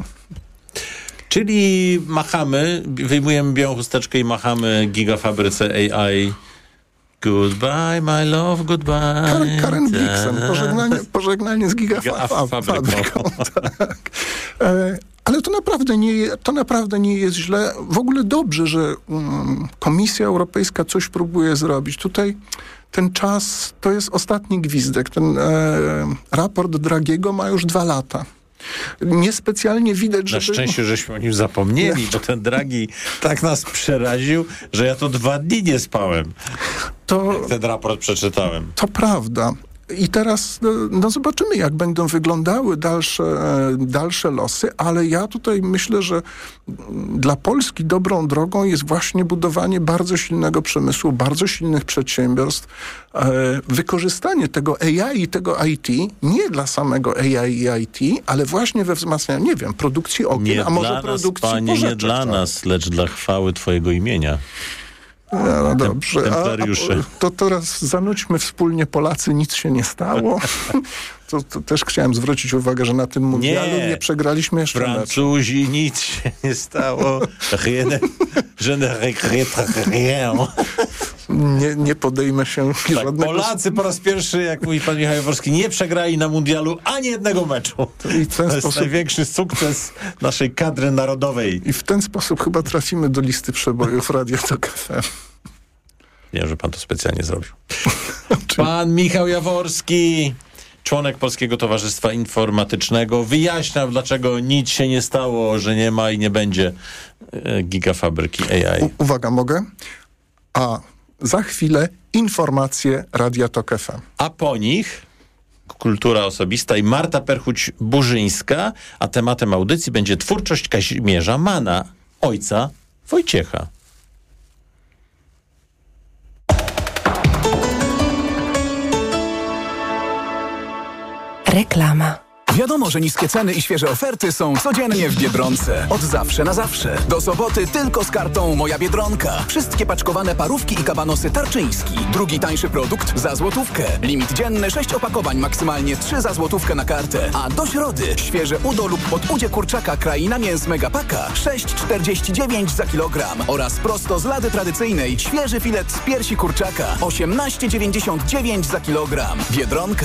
S4: Czyli machamy, wyjmujemy białą chusteczkę i machamy gigafabryce AI. Goodbye, my love, goodbye.
S5: Karen Blixen, pożegnanie z gigafabryką. Tak. Ale to naprawdę nie jest źle. W ogóle dobrze, że Komisja Europejska coś próbuje zrobić. Tutaj ten czas to jest ostatni gwizdek. Ten raport Dragiego ma już 2 lata. Niespecjalnie widać, że...
S4: Na szczęście, żeśmy o nim zapomnieli, bo ten Draghi tak nas przeraził, że ja to 2 dni nie spałem. Jak ten raport przeczytałem.
S5: To prawda. I teraz zobaczymy, jak będą wyglądały dalsze losy, ale ja tutaj myślę, że dla Polski dobrą drogą jest właśnie budowanie bardzo silnego przemysłu, bardzo silnych przedsiębiorstw, wykorzystanie tego AI i tego IT nie dla samego AI i IT, ale właśnie we wzmacnianiu, nie wiem, produkcji okien, a może produkcji porzeczek.
S4: Nie dla nas, lecz dla chwały twojego imienia.
S5: No dobrze, to teraz zanudźmy wspólnie Polacy, nic się nie stało. To też chciałem zwrócić uwagę, że na tym mundialu nie przegraliśmy jeszcze
S4: Francuzi, nic się nie stało. Je ne regrette rien.
S5: Nie podejmę się żadnego...
S4: Polacy po raz pierwszy, jak mówi pan Michał Jaworski, nie przegrali na mundialu ani jednego meczu. To jest największy sukces naszej kadry narodowej.
S5: I w ten sposób chyba trafimy do listy przebojów Radia Tok FM.
S4: Wiem, że pan to specjalnie zrobił. Pan Michał Jaworski, członek Polskiego Towarzystwa Informatycznego, wyjaśniał, dlaczego nic się nie stało, że nie ma i nie będzie gigafabryki AI.
S5: Uwaga, mogę? A za chwilę informacje Radia Tok FM.
S4: A po nich kultura osobista i Marta Perchuć-Burzyńska, a tematem audycji będzie twórczość Kazimierza Mana, ojca Wojciecha.
S10: Reklama.
S15: Wiadomo, że niskie ceny i świeże oferty są codziennie w Biedronce. Od zawsze na zawsze. Do soboty tylko z kartą Moja Biedronka. Wszystkie paczkowane parówki i kabanosy Tarczyński. Drugi tańszy produkt za złotówkę. Limit dzienny 6 opakowań, maksymalnie 3 za złotówkę na kartę. A do środy świeże udo lub podudzie kurczaka Kraina Mięs Megapaka 6,49 za kilogram. Oraz prosto z lady tradycyjnej świeży filet z piersi kurczaka 18,99 za kilogram. Biedronka.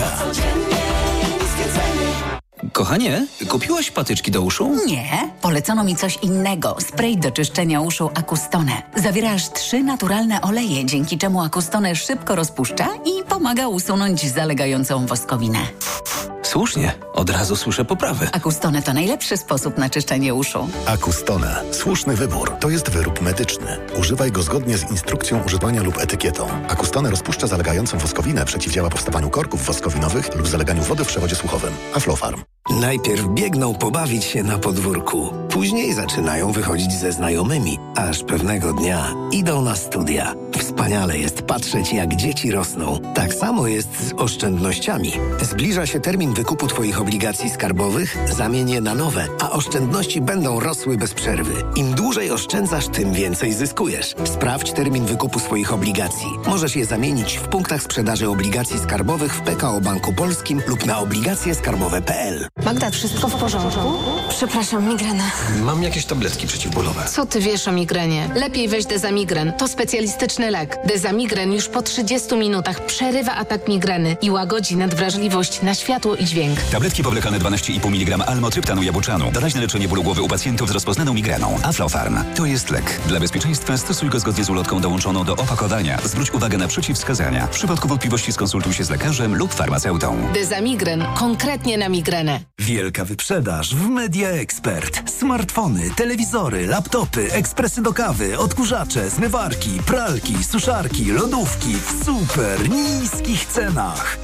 S18: Kochanie, kupiłaś patyczki do uszu?
S6: Nie, polecono mi coś innego. Spray do czyszczenia uszu Acustone. Zawiera aż 3 naturalne oleje, dzięki czemu Acustone szybko rozpuszcza i pomaga usunąć zalegającą woskowinę.
S18: Słusznie, od razu słyszę poprawę.
S6: Acustone to najlepszy sposób na czyszczenie uszu.
S21: Acustone. Słuszny wybór. To jest wyrób medyczny. Używaj go zgodnie z instrukcją używania lub etykietą. Acustone rozpuszcza zalegającą woskowinę, przeciwdziała powstawaniu korków woskowinowych lub zaleganiu wody w przewodzie słuchowym. Aflofarm.
S22: Najpierw biegną pobawić się na podwórku. Później zaczynają wychodzić ze znajomymi. Aż pewnego dnia idą na studia. Wspaniale jest patrzeć, jak dzieci rosną. Tak samo jest z oszczędnościami. Zbliża się termin wykupu Twoich obligacji skarbowych, zamień je na nowe, a oszczędności będą rosły bez przerwy. Im dłużej oszczędzasz, tym więcej zyskujesz. Sprawdź termin wykupu swoich obligacji. Możesz je zamienić w punktach sprzedaży obligacji skarbowych w PKO Banku Polskim lub na obligacjeskarbowe.pl.
S23: Magda, wszystko w porządku?
S24: Przepraszam, migrena.
S18: Mam jakieś tabletki przeciwbólowe.
S24: Co ty wiesz o migrenie? Lepiej weź Dezamigren. To specjalistyczny
S1: skuteczny lek. Dezamigren już po 30 minutach przerywa atak migreny i łagodzi nadwrażliwość na światło i dźwięk.
S2: Tabletki powlekane 12,5 mg almotryptanu jabłczanu. Doraźne leczenie bólu głowy u pacjentów z rozpoznaną migreną. Aflofarm. To jest lek. Dla bezpieczeństwa stosuj go zgodnie z ulotką dołączoną do opakowania. Zwróć uwagę na przeciwwskazania. W przypadku wątpliwości skonsultuj się z lekarzem lub farmaceutą.
S1: Dezamigren. Konkretnie na migrenę.
S15: Wielka wyprzedaż w Media Expert. Smartfony, telewizory, laptopy, ekspresy do kawy, odkurzacze, zmywarki, pralki, suszarki, lodówki w super niskich cenach.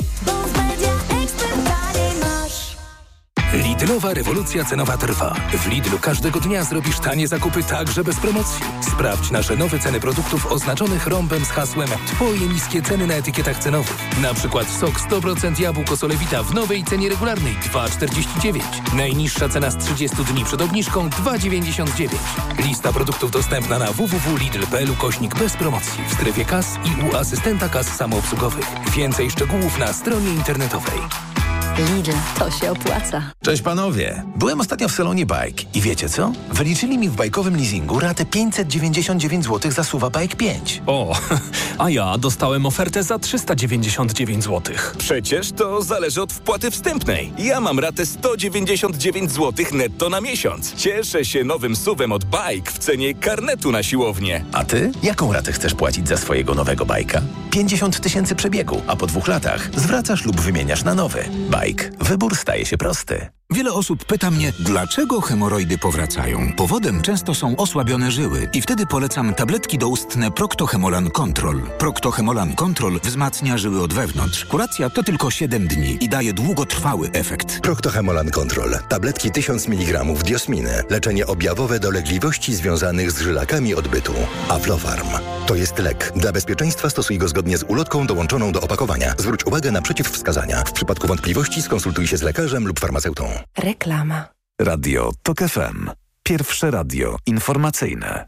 S15: Lidlowa rewolucja cenowa trwa. W Lidlu każdego dnia zrobisz tanie zakupy także bez promocji. Sprawdź nasze nowe ceny produktów oznaczonych rąbem z hasłem Twoje niskie ceny na etykietach cenowych. Na przykład sok 100% jabłko Solewita w nowej cenie regularnej 2,49. Najniższa cena z 30 dni przed obniżką 2,99. Lista produktów dostępna na www.lidl.pl/bez promocji w strefie kas i u asystenta kas samoobsługowych. Więcej szczegółów na stronie internetowej.
S10: Lidl, to się opłaca.
S7: Cześć panowie. Byłem ostatnio w salonie Bike i wiecie co? Wyliczyli mi w bajkowym leasingu ratę 599 zł za SUV Bike 5.
S23: O, a ja dostałem ofertę za 399 zł.
S8: Przecież to zależy od wpłaty wstępnej. Ja mam ratę 199 zł netto na miesiąc. Cieszę się nowym SUV-em od Bike w cenie karnetu na siłownię.
S7: A ty? Jaką ratę chcesz płacić za swojego nowego bajka? 50 000 przebiegu, a po 2 latach zwracasz lub wymieniasz na nowy. Bike. Wybór staje się prosty.
S25: Wiele osób pyta mnie, dlaczego hemoroidy powracają. Powodem często są osłabione żyły i wtedy polecam tabletki doustne Procto-Hemolan Control. Procto-Hemolan Control wzmacnia żyły od wewnątrz. Kuracja to tylko 7 dni i daje długotrwały efekt.
S21: Procto-Hemolan Control. Tabletki 1000 mg diosminy. Leczenie objawowe dolegliwości związanych z żylakami odbytu. Aflofarm. To jest lek. Dla bezpieczeństwa stosuj go zgodnie z ulotką dołączoną do opakowania. Zwróć uwagę na przeciwwskazania. W przypadku wątpliwości skonsultuj się z lekarzem lub farmaceutą.
S10: Reklama.
S3: Radio TOK FM. Pierwsze radio informacyjne.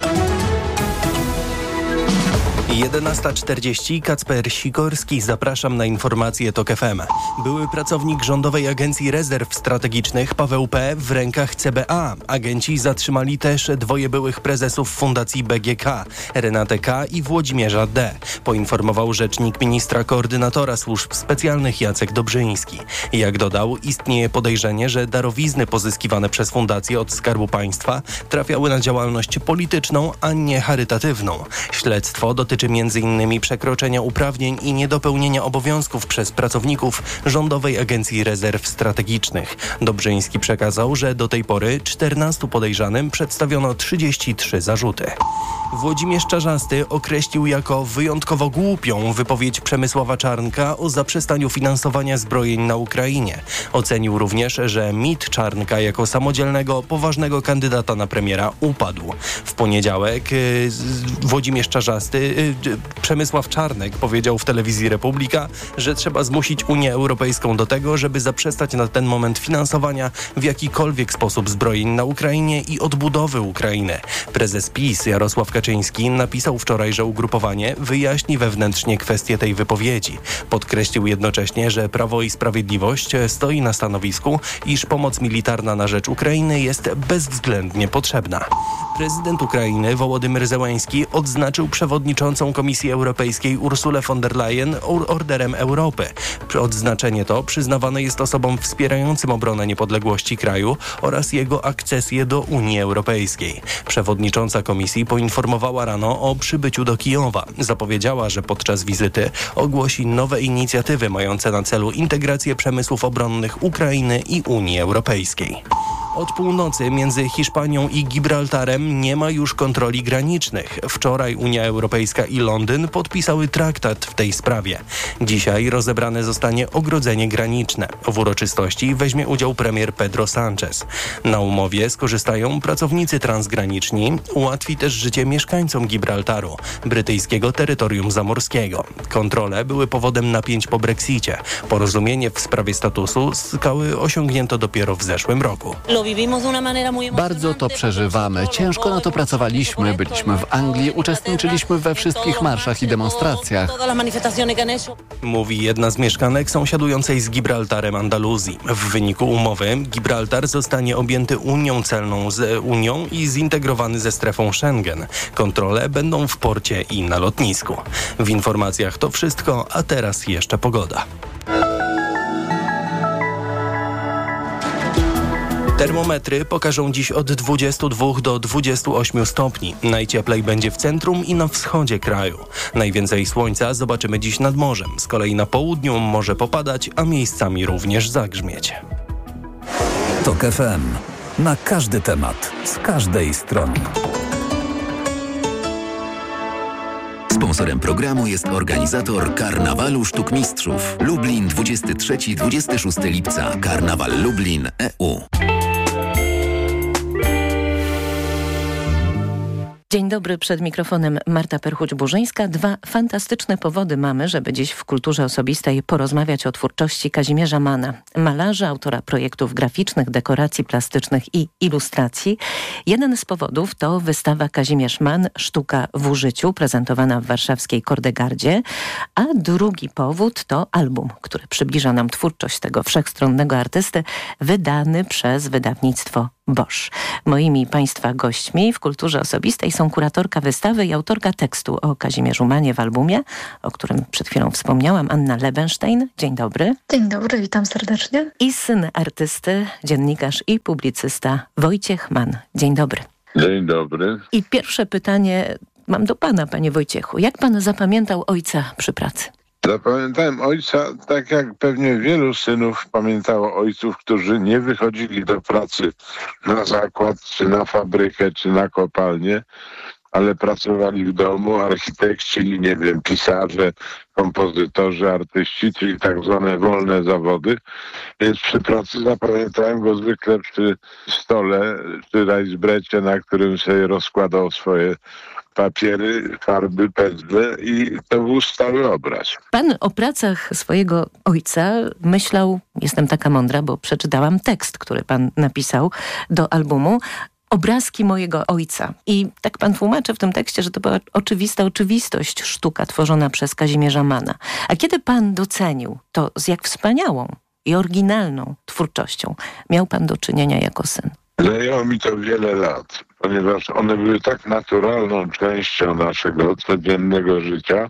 S19: 11:40. Kacper Sikorski. Zapraszam na informacje TOK FM. Były pracownik Rządowej Agencji Rezerw Strategicznych Paweł P. w rękach CBA. Agenci zatrzymali też 2 byłych prezesów Fundacji BGK, Renatę K. i Włodzimierza D. Poinformował rzecznik ministra koordynatora służb specjalnych Jacek Dobrzyński. Jak dodał, istnieje podejrzenie, że darowizny pozyskiwane przez fundację od Skarbu Państwa trafiały na działalność polityczną, a nie charytatywną. Śledztwo dotyczy m.in. przekroczenia uprawnień i niedopełnienia obowiązków przez pracowników Rządowej Agencji Rezerw Strategicznych. Dobrzyński przekazał, że do tej pory 14 podejrzanym przedstawiono 33 zarzuty. Włodzimierz Czarzasty określił jako wyjątkowo głupią wypowiedź Przemysława Czarnka o zaprzestaniu finansowania zbrojeń na Ukrainie. Ocenił również, że mit Czarnka jako samodzielnego, poważnego kandydata na premiera upadł. W poniedziałek Włodzimierz Czarzasty, Przemysław Czarnek powiedział w telewizji Republika, że trzeba zmusić Unię Europejską do tego, żeby zaprzestać na ten moment finansowania w jakikolwiek sposób zbrojeń na Ukrainie i odbudowy Ukrainy. Prezes PiS Jarosław Kaczyński napisał wczoraj, że ugrupowanie wyjaśni wewnętrznie kwestię tej wypowiedzi. Podkreślił jednocześnie, że Prawo i Sprawiedliwość stoi na stanowisku, iż pomoc militarna na rzecz Ukrainy jest bezwzględnie potrzebna. Prezydent Ukrainy Wołodymyr Zełański odznaczył przewodniczącą Komisji Europejskiej Ursulę von der Leyen Orderem Europy. Odznaczenie to przyznawane jest osobom wspierającym obronę niepodległości kraju oraz jego akcesję do Unii Europejskiej. Przewodnicząca komisji poinformowała rano o przybyciu do Kijowa. Zapowiedziała, że podczas wizyty ogłosi nowe inicjatywy mające na celu integrację przemysłów obronnych Ukrainy i Unii Europejskiej. Od północy między Hiszpanią i Gibraltarem nie ma już kontroli granicznych. Wczoraj Unia Europejska i Londyn podpisały traktat w tej sprawie. Dzisiaj rozebrane zostanie ogrodzenie graniczne. W uroczystości weźmie udział premier Pedro Sánchez. Na umowie skorzystają pracownicy transgraniczni. Ułatwi też życie mieszkańcom Gibraltaru, brytyjskiego terytorium zamorskiego. Kontrole były powodem napięć po Brexicie. Porozumienie w sprawie statusu skały osiągnięto dopiero w zeszłym roku.
S11: Bardzo to przeżywamy. Ciężko na to pracowaliśmy. Byliśmy w Anglii, uczestniczyliśmy we wszystkich marszach i demonstracjach.
S19: Mówi jedna z mieszkanek sąsiadującej z Gibraltarem Andaluzji. W wyniku umowy Gibraltar zostanie objęty Unią Celną z Unią i zintegrowany ze strefą Schengen. Kontrole będą w porcie i na lotnisku. W informacjach to wszystko, a teraz jeszcze pogoda. Termometry pokażą dziś od 22 do 28 stopni. Najcieplej będzie w centrum i na wschodzie kraju. Najwięcej słońca zobaczymy dziś nad morzem. Z kolei na południu może popadać, a miejscami również zagrzmieć.
S3: TOK FM. Na każdy temat, z każdej strony.
S12: Sponsorem programu jest organizator Karnawalu Sztuk Mistrzów. Lublin 23-26 lipca. Karnawal Lublin EU.
S13: Dzień dobry, przed mikrofonem Marta Perchuć-Burzyńska. 2 fantastyczne powody mamy, żeby dziś w kulturze osobistej porozmawiać o twórczości Kazimierza Mana. Malarza, autora projektów graficznych, dekoracji plastycznych i ilustracji. Jeden z powodów to wystawa Kazimierz Mann, Sztuka w użyciu, prezentowana w warszawskiej Kordegardzie. A drugi powód to album, który przybliża nam twórczość tego wszechstronnego artysty, wydany przez wydawnictwo Bosch. Moimi Państwa gośćmi w kulturze osobistej są kuratorka wystawy i autorka tekstu o Kazimierzu Mannie w albumie, o którym przed chwilą wspomniałam, Anna Lebenstein. Dzień dobry.
S14: Dzień dobry, witam serdecznie.
S13: I syn artysty, dziennikarz i publicysta Wojciech Mann. Dzień dobry.
S16: Dzień dobry.
S13: I pierwsze pytanie mam do pana, panie Wojciechu. Jak pan zapamiętał ojca przy pracy?
S16: Zapamiętałem ojca tak, jak pewnie wielu synów pamiętało ojców, którzy nie wychodzili do pracy na zakład, czy na fabrykę, czy na kopalnię, ale pracowali w domu, architekci, nie wiem, pisarze, kompozytorzy, artyści, czyli tak zwane wolne zawody. Więc przy pracy zapamiętałem go zwykle przy stole, czy rajzbrecie, na którym sobie rozkładał swoje papiery, farby, pędzle i to był stały obraz.
S13: Pan o pracach swojego ojca myślał, jestem taka mądra, bo przeczytałam tekst, który pan napisał do albumu, Obrazki mojego ojca. I tak pan tłumaczy w tym tekście, że to była oczywista oczywistość, sztuka tworzona przez Kazimierza Manna. A kiedy pan docenił to, z jak wspaniałą i oryginalną twórczością miał pan do czynienia jako syn?
S16: Zajęło mi to wiele lat, ponieważ one były tak naturalną częścią naszego codziennego życia,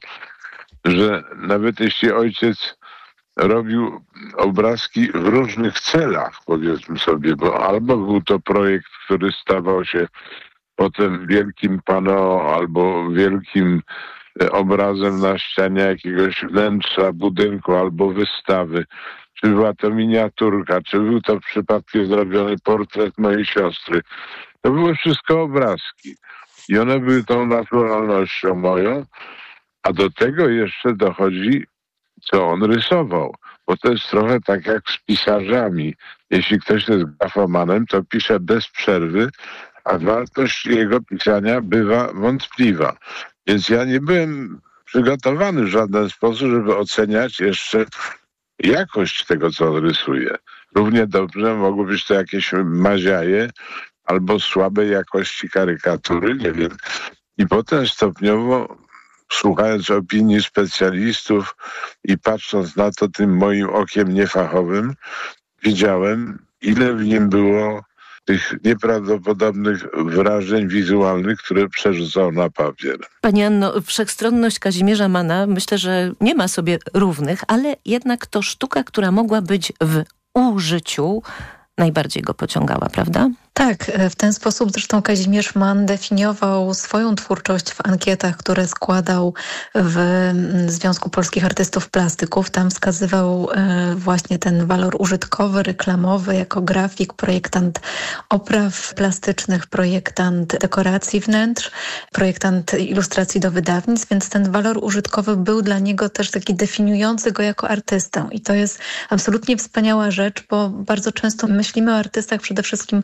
S16: że nawet jeśli ojciec robił obrazki w różnych celach, powiedzmy sobie, bo albo był to projekt, który stawał się potem wielkim panneau albo wielkim obrazem na ścianie jakiegoś wnętrza budynku albo wystawy, czy była to miniaturka, czy był to przypadkiem zrobiony portret mojej siostry. To były wszystko obrazki i one były tą naturalnością moją, a do tego jeszcze dochodzi, co on rysował, bo to jest trochę tak jak z pisarzami. Jeśli ktoś jest grafomanem, to pisze bez przerwy, a wartość jego pisania bywa wątpliwa. Więc ja nie byłem przygotowany w żaden sposób, żeby oceniać jeszcze jakość tego, co on rysuje. Równie dobrze mogły być to jakieś maziaje albo słabej jakości karykatury, nie wiem. I potem stopniowo, słuchając opinii specjalistów i patrząc na to tym moim okiem niefachowym, widziałem, ile w nim było tych nieprawdopodobnych wrażeń wizualnych, które przerzucał na papier.
S13: Pani Anno, wszechstronność Kazimierza Manna myślę, że nie ma sobie równych, ale jednak to sztuka, która mogła być w użyciu, najbardziej go pociągała, prawda?
S14: Tak, w ten sposób zresztą Kazimierz Mann definiował swoją twórczość w ankietach, które składał w Związku Polskich Artystów Plastyków. Tam wskazywał właśnie ten walor użytkowy, reklamowy, jako grafik, projektant opraw plastycznych, projektant dekoracji wnętrz, projektant ilustracji do wydawnictw, więc ten walor użytkowy był dla niego też taki definiujący go jako artystę. I to jest absolutnie wspaniała rzecz, bo bardzo często myślimy o artystach przede wszystkim w kontekście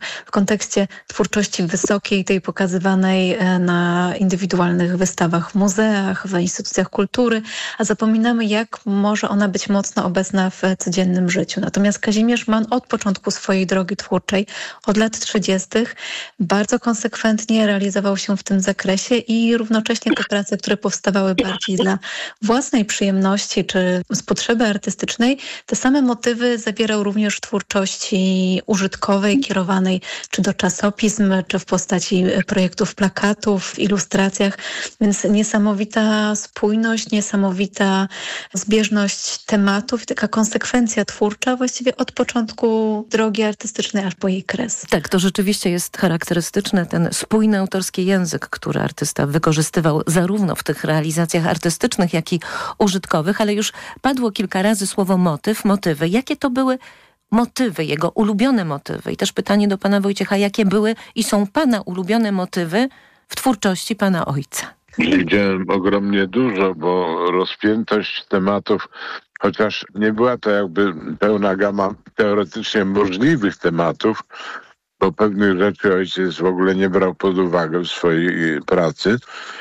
S14: kontekście twórczości wysokiej, tej pokazywanej na indywidualnych wystawach w muzeach, w instytucjach kultury, a zapominamy, jak może ona być mocno obecna w codziennym życiu. Natomiast Kazimierz Mann od początku swojej drogi twórczej, od lat 30. bardzo konsekwentnie realizował się w tym zakresie i równocześnie te prace, które powstawały bardziej dla własnej przyjemności czy z potrzeby artystycznej, te same motywy zawierał również w twórczości użytkowej, kierowanej czy do czasopism, czy w postaci projektów plakatów, w ilustracjach, więc niesamowita spójność, niesamowita zbieżność tematów i taka konsekwencja twórcza właściwie od początku drogi artystycznej aż po jej kres.
S13: Tak, to rzeczywiście jest charakterystyczne, ten spójny autorski język, który artysta wykorzystywał zarówno w tych realizacjach artystycznych, jak i użytkowych, ale już padło kilka razy słowo motywy. Jakie to były motywy, jego ulubione motywy? I też pytanie do pana Wojciecha, jakie były i są pana ulubione motywy w twórczości pana ojca?
S16: Widziałem ogromnie dużo, bo rozpiętość tematów, chociaż nie była to jakby pełna gama teoretycznie możliwych tematów, bo pewnych rzeczy ojciec w ogóle nie brał pod uwagę w swojej pracy,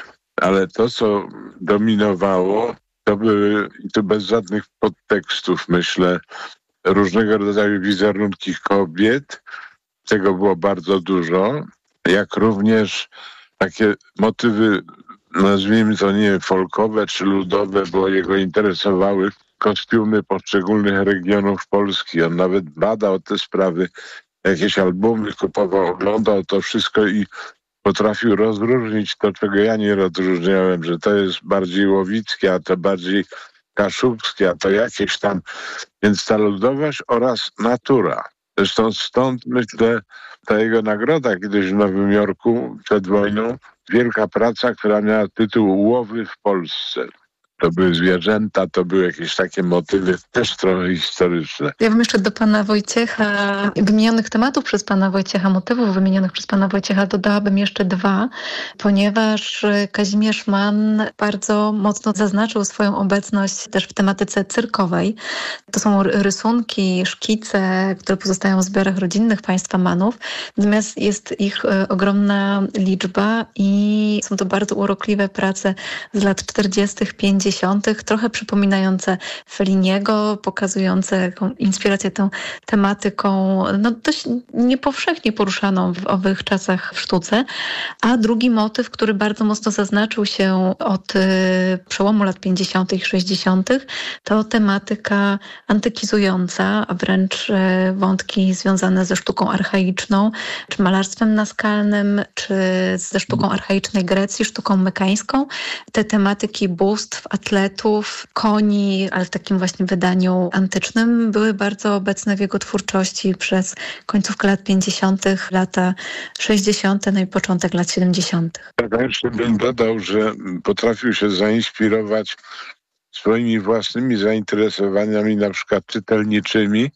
S16: ale to, co dominowało, to były, i to bez żadnych podtekstów, myślę, różnego rodzaju wizerunki kobiet. Tego było bardzo dużo, jak również takie motywy, nazwijmy to nie folkowe czy ludowe, bo jego interesowały kostiumy poszczególnych regionów Polski. On nawet badał te sprawy, jakieś albumy kupował, oglądał to wszystko i potrafił rozróżnić to, czego ja nie rozróżniałem, że to jest bardziej łowickie, a to bardziej kaszubskie, a to jakieś tam. Więc ta ludowość oraz natura. Zresztą stąd, myślę, ta jego nagroda kiedyś w Nowym Jorku przed wojną, wielka praca, która miała tytuł Łowy w Polsce. To były zwierzęta, to były jakieś takie motywy też trochę historyczne.
S14: Ja bym jeszcze do pana Wojciecha, wymienionych tematów przez pana Wojciecha, motywów wymienionych przez pana Wojciecha dodałabym jeszcze dwa, ponieważ Kazimierz Mann bardzo mocno zaznaczył swoją obecność też w tematyce cyrkowej. To są rysunki, szkice, które pozostają w zbiorach rodzinnych państwa Mannów, natomiast jest ich ogromna liczba i są to bardzo urokliwe prace z lat 40., 50., trochę przypominające Felliniego, pokazujące inspirację tą tematyką dość niepowszechnie poruszaną w owych czasach w sztuce. A drugi motyw, który bardzo mocno zaznaczył się od przełomu lat 50. i 60., to tematyka antykizująca, a wręcz wątki związane ze sztuką archaiczną, czy malarstwem naskalnym, czy ze sztuką archaicznej Grecji, sztuką mykańską. Te tematyki bóstw, atletów, koni, ale w takim właśnie wydaniu antycznym były bardzo obecne w jego twórczości przez końcówkę lat 50., lata 60., no i początek lat 70.
S16: Ja jeszcze bym dodał, że potrafił się zainspirować swoimi własnymi zainteresowaniami, na przykład czytelniczymi,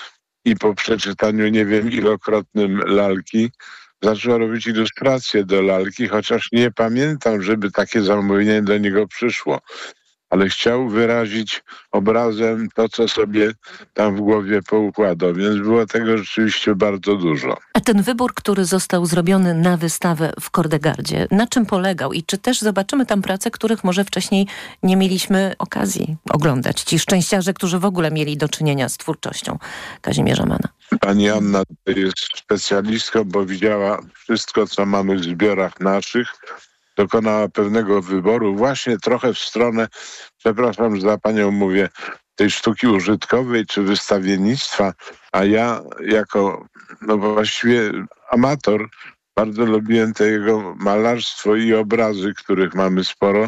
S16: i po przeczytaniu nie wiem ilokrotnym lalki zaczął robić ilustracje do lalki, chociaż nie pamiętam, żeby takie zamówienie do niego przyszło. Ale chciał wyrazić obrazem to, co sobie tam w głowie poukładał. Więc było tego rzeczywiście bardzo dużo.
S13: A ten wybór, który został zrobiony na wystawę w Kordegardzie, na czym polegał? I czy też zobaczymy tam prace, których może wcześniej nie mieliśmy okazji oglądać? Ci szczęściarze, którzy w ogóle mieli do czynienia z twórczością Kazimierza Manna.
S16: Pani Anna jest specjalistką, bo widziała wszystko, co mamy w zbiorach naszych. Dokonała pewnego wyboru właśnie trochę w stronę, przepraszam, że za panią mówię, tej sztuki użytkowej czy wystawiennictwa, a ja jako właściwie amator bardzo lubiłem to jego malarstwo i obrazy, których mamy sporo,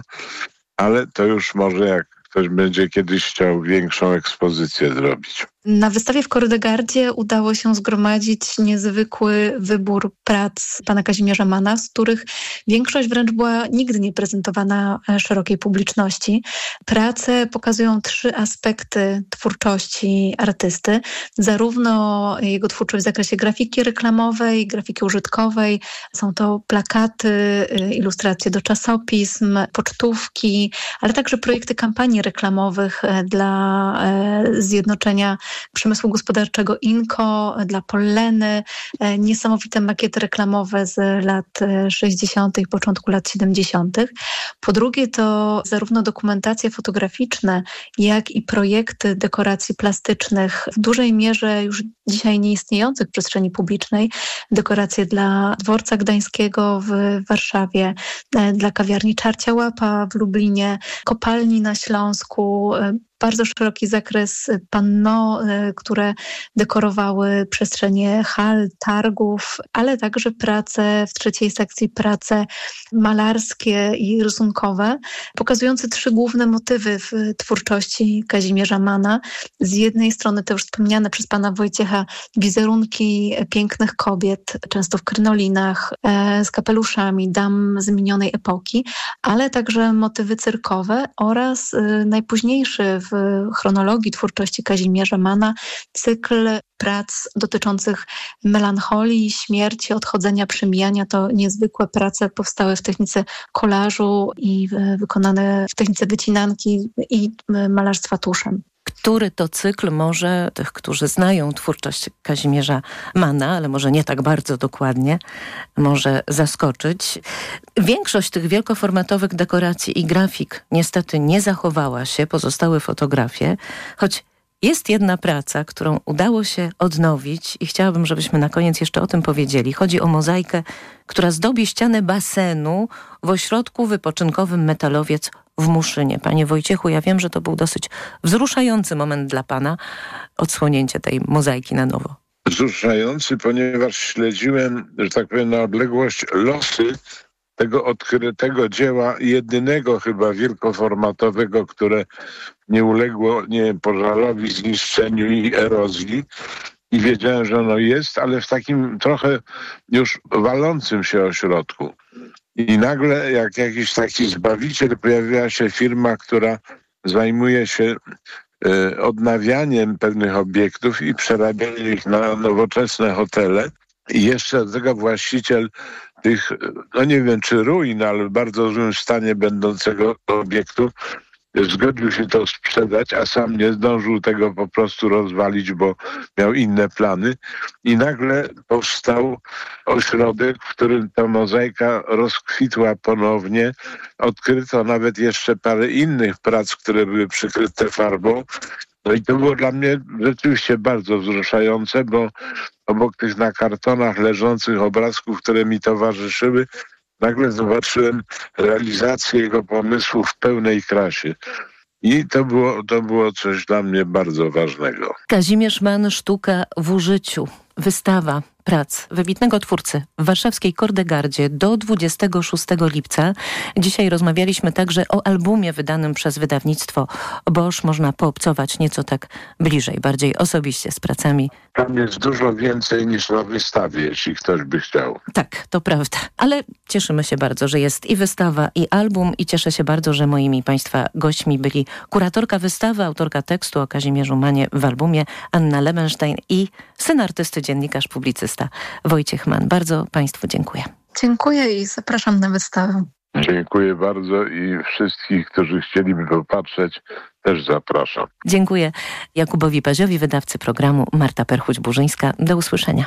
S16: ale to już może jak ktoś będzie kiedyś chciał większą ekspozycję zrobić.
S14: Na wystawie w Kordegardzie udało się zgromadzić niezwykły wybór prac pana Kazimierza Manna, z których większość wręcz była nigdy nie prezentowana szerokiej publiczności. Prace pokazują 3 aspekty twórczości artysty. Zarówno jego twórczość w zakresie grafiki reklamowej, grafiki użytkowej. Są to plakaty, ilustracje do czasopism, pocztówki, ale także projekty kampanii reklamowych dla zjednoczenia przemysłu gospodarczego Inco, dla Polleny, niesamowite makiety reklamowe z lat 60. i początku lat 70. Po drugie to zarówno dokumentacje fotograficzne, jak i projekty dekoracji plastycznych, w dużej mierze już dzisiaj nieistniejących w przestrzeni publicznej, dekoracje dla Dworca Gdańskiego w Warszawie, dla kawiarni Czarcia Łapa w Lublinie, kopalni na Śląsku, bardzo szeroki zakres panno, które dekorowały przestrzenie hal, targów, ale także prace w trzeciej sekcji, prace malarskie i rysunkowe, pokazujące 3 główne motywy w twórczości Kazimierza Mana. Z jednej strony te już wspomniane przez pana Wojciecha wizerunki pięknych kobiet, często w krynolinach, z kapeluszami, dam z minionej epoki, ale także motywy cyrkowe oraz najpóźniejszy w chronologii twórczości Kazimierza Mana cykl prac dotyczących melancholii, śmierci, odchodzenia, przemijania. To niezwykłe prace powstały w technice kolażu i wykonane w technice wycinanki i malarstwa tuszem.
S13: Który to cykl może tych, którzy znają twórczość Kazimierza Mana, ale może nie tak bardzo dokładnie, może zaskoczyć. Większość tych wielkoformatowych dekoracji i grafik niestety nie zachowała się, pozostały fotografie, choć jest jedna praca, którą udało się odnowić i chciałabym, żebyśmy na koniec jeszcze o tym powiedzieli. Chodzi o mozaikę, która zdobi ścianę basenu w ośrodku wypoczynkowym Metalowiec w Muszynie. Panie Wojciechu, ja wiem, że to był dosyć wzruszający moment dla pana, odsłonięcie tej mozaiki na nowo.
S16: Wzruszający, ponieważ śledziłem, że tak powiem, na odległość losy tego odkrytego dzieła, jedynego chyba wielkoformatowego, które nie uległo pożarowi, zniszczeniu i erozji. I wiedziałem, że ono jest, ale w takim trochę już walącym się ośrodku. I nagle, jak jakiś taki zbawiciel, pojawiła się firma, która zajmuje się odnawianiem pewnych obiektów i przerabianiem ich na nowoczesne hotele. I jeszcze do tego właściciel tych, no nie wiem czy ruin, ale w bardzo złym stanie będącego obiektu, zgodził się to sprzedać, a sam nie zdążył tego po prostu rozwalić, bo miał inne plany. I nagle powstał ośrodek, w którym ta mozaika rozkwitła ponownie. Odkryto nawet jeszcze parę innych prac, które były przykryte farbą. No i to było dla mnie rzeczywiście bardzo wzruszające, bo obok tych na kartonach leżących obrazków, które mi towarzyszyły, nagle zobaczyłem realizację jego pomysłu w pełnej krasie. I to było coś dla mnie bardzo ważnego.
S13: Kazimierz Man, sztuka w użyciu. Wystawa prac wybitnego twórcy w warszawskiej Kordegardzie do 26 lipca. Dzisiaj rozmawialiśmy także o albumie wydanym przez wydawnictwo Bosch. Można poobcować nieco tak bliżej, bardziej osobiście z pracami.
S16: Tam jest dużo więcej niż na wystawie, jeśli ktoś by chciał.
S13: Tak, to prawda. Ale cieszymy się bardzo, że jest i wystawa, i album i cieszę się bardzo, że moimi państwa gośćmi byli kuratorka wystawy, autorka tekstu o Kazimierzu Manie w albumie Anna Lebenstein i syn artysty, dziennikarz, publicysta Wojciech Man. Bardzo państwu dziękuję.
S14: Dziękuję i zapraszam na wystawę.
S16: Dziękuję bardzo i wszystkich, którzy chcieliby popatrzeć, też zapraszam.
S13: Dziękuję Jakubowi Paziowi, wydawcy programu, Marta Perchuć-Burzyńska. Do usłyszenia.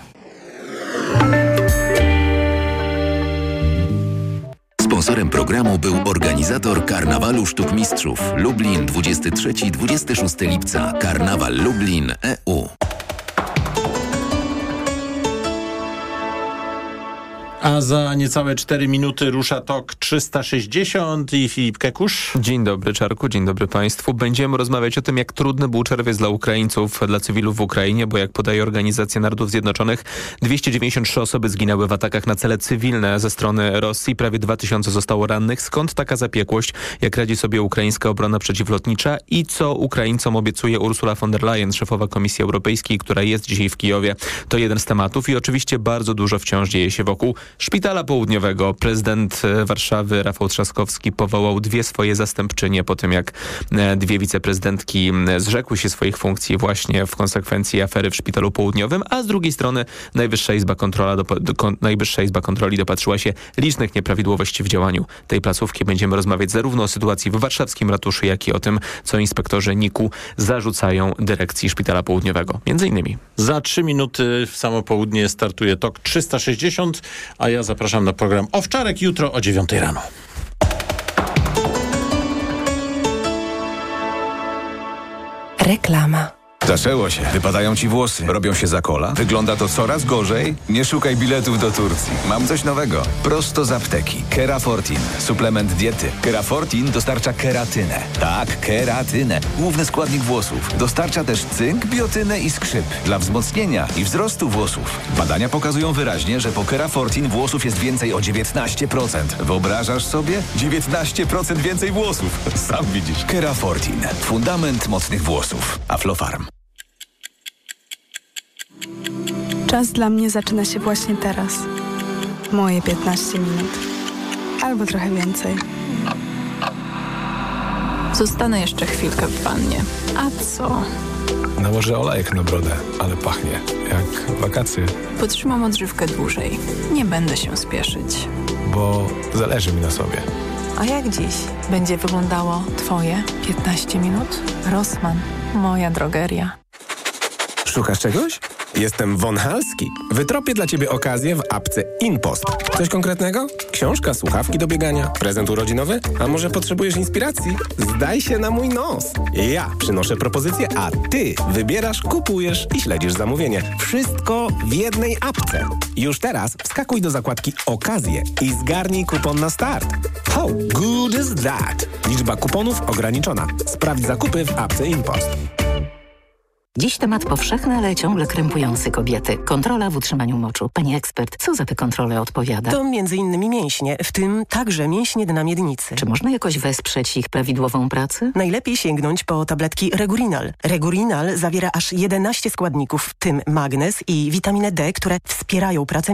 S12: Sponsorem programu był organizator Karnawalu Sztuk Mistrzów Lublin 23-26 lipca. Karnawal Lublin EU.
S4: A za niecałe 4 minuty rusza TOK 360 i Filip Kekusz.
S5: Dzień dobry, Czarku, dzień dobry państwu. Będziemy rozmawiać o tym, jak trudny był czerwiec dla Ukraińców, dla cywilów w Ukrainie, bo jak podaje Organizacja Narodów Zjednoczonych, 293 osoby zginęły w atakach na cele cywilne ze strony Rosji, prawie 2000 zostało rannych. Skąd taka zapiekłość? Jak radzi sobie ukraińska obrona przeciwlotnicza i co Ukraińcom obiecuje Ursula von der Leyen, szefowa Komisji Europejskiej, która jest dzisiaj w Kijowie? To jeden z tematów i oczywiście bardzo dużo wciąż dzieje się wokół Szpitala Południowego. Prezydent Warszawy Rafał Trzaskowski powołał 2 swoje zastępczynie po tym, jak 2 wiceprezydentki zrzekły się swoich funkcji właśnie w konsekwencji afery w Szpitalu Południowym, a z drugiej strony Najwyższa Izba Kontroli dopatrzyła się licznych nieprawidłowości w działaniu tej placówki. Będziemy rozmawiać zarówno o sytuacji w warszawskim ratuszu, jak i o tym, co inspektorzy NIK-u zarzucają dyrekcji Szpitala Południowego. Między innymi.
S4: Za 3 minuty w samo południe startuje TOK 360, a ja zapraszam na program Owczarek jutro o 9 rano.
S6: Reklama.
S9: Zaczęło się. Wypadają ci włosy. Robią się za kola. Wygląda to coraz gorzej. Nie szukaj biletów do Turcji. Mam coś nowego. Prosto z apteki. Kerafortin. Suplement diety. Kerafortin dostarcza keratynę. Tak, keratynę. Główny składnik włosów. Dostarcza też cynk, biotynę i skrzyp. Dla wzmocnienia i wzrostu włosów. Badania pokazują wyraźnie, że po Kerafortin włosów jest więcej o 19%. Wyobrażasz sobie? 19% więcej włosów. Sam widzisz. Kerafortin. Fundament mocnych włosów. Aflofarm.
S17: Czas dla mnie zaczyna się właśnie teraz. Moje 15 minut. Albo trochę więcej. Zostanę jeszcze chwilkę w wannie. A co?
S20: Nałożę olejek na brodę, ale pachnie jak wakacje.
S17: Potrzymam odżywkę dłużej. Nie będę się spieszyć.
S20: Bo zależy mi na sobie.
S17: A jak dziś będzie wyglądało Twoje 15 minut? Rossmann, moja drogeria.
S22: Szukasz czegoś? Jestem Von Halski. Wytropię dla Ciebie okazję w apce InPost. Coś konkretnego? Książka, słuchawki do biegania, prezent urodzinowy? A może potrzebujesz inspiracji? Zdaj się na mój nos. Ja przynoszę propozycję, a Ty wybierasz, kupujesz i śledzisz zamówienie. Wszystko w jednej apce. Już teraz wskakuj do zakładki Okazje i zgarnij kupon na start. How good is that? Liczba kuponów ograniczona. Sprawdź zakupy w apce InPost.
S10: Dziś temat powszechny, ale ciągle krępujący kobiety. Kontrola w utrzymaniu moczu. Pani ekspert, co za tę kontrolę odpowiada?
S26: To m.in. mięśnie, w tym także mięśnie dna miednicy.
S10: Czy można jakoś wesprzeć ich prawidłową pracę?
S26: Najlepiej sięgnąć po tabletki Regurinal. Regurinal zawiera aż 11 składników, w tym magnez i witaminę D, które wspierają pracę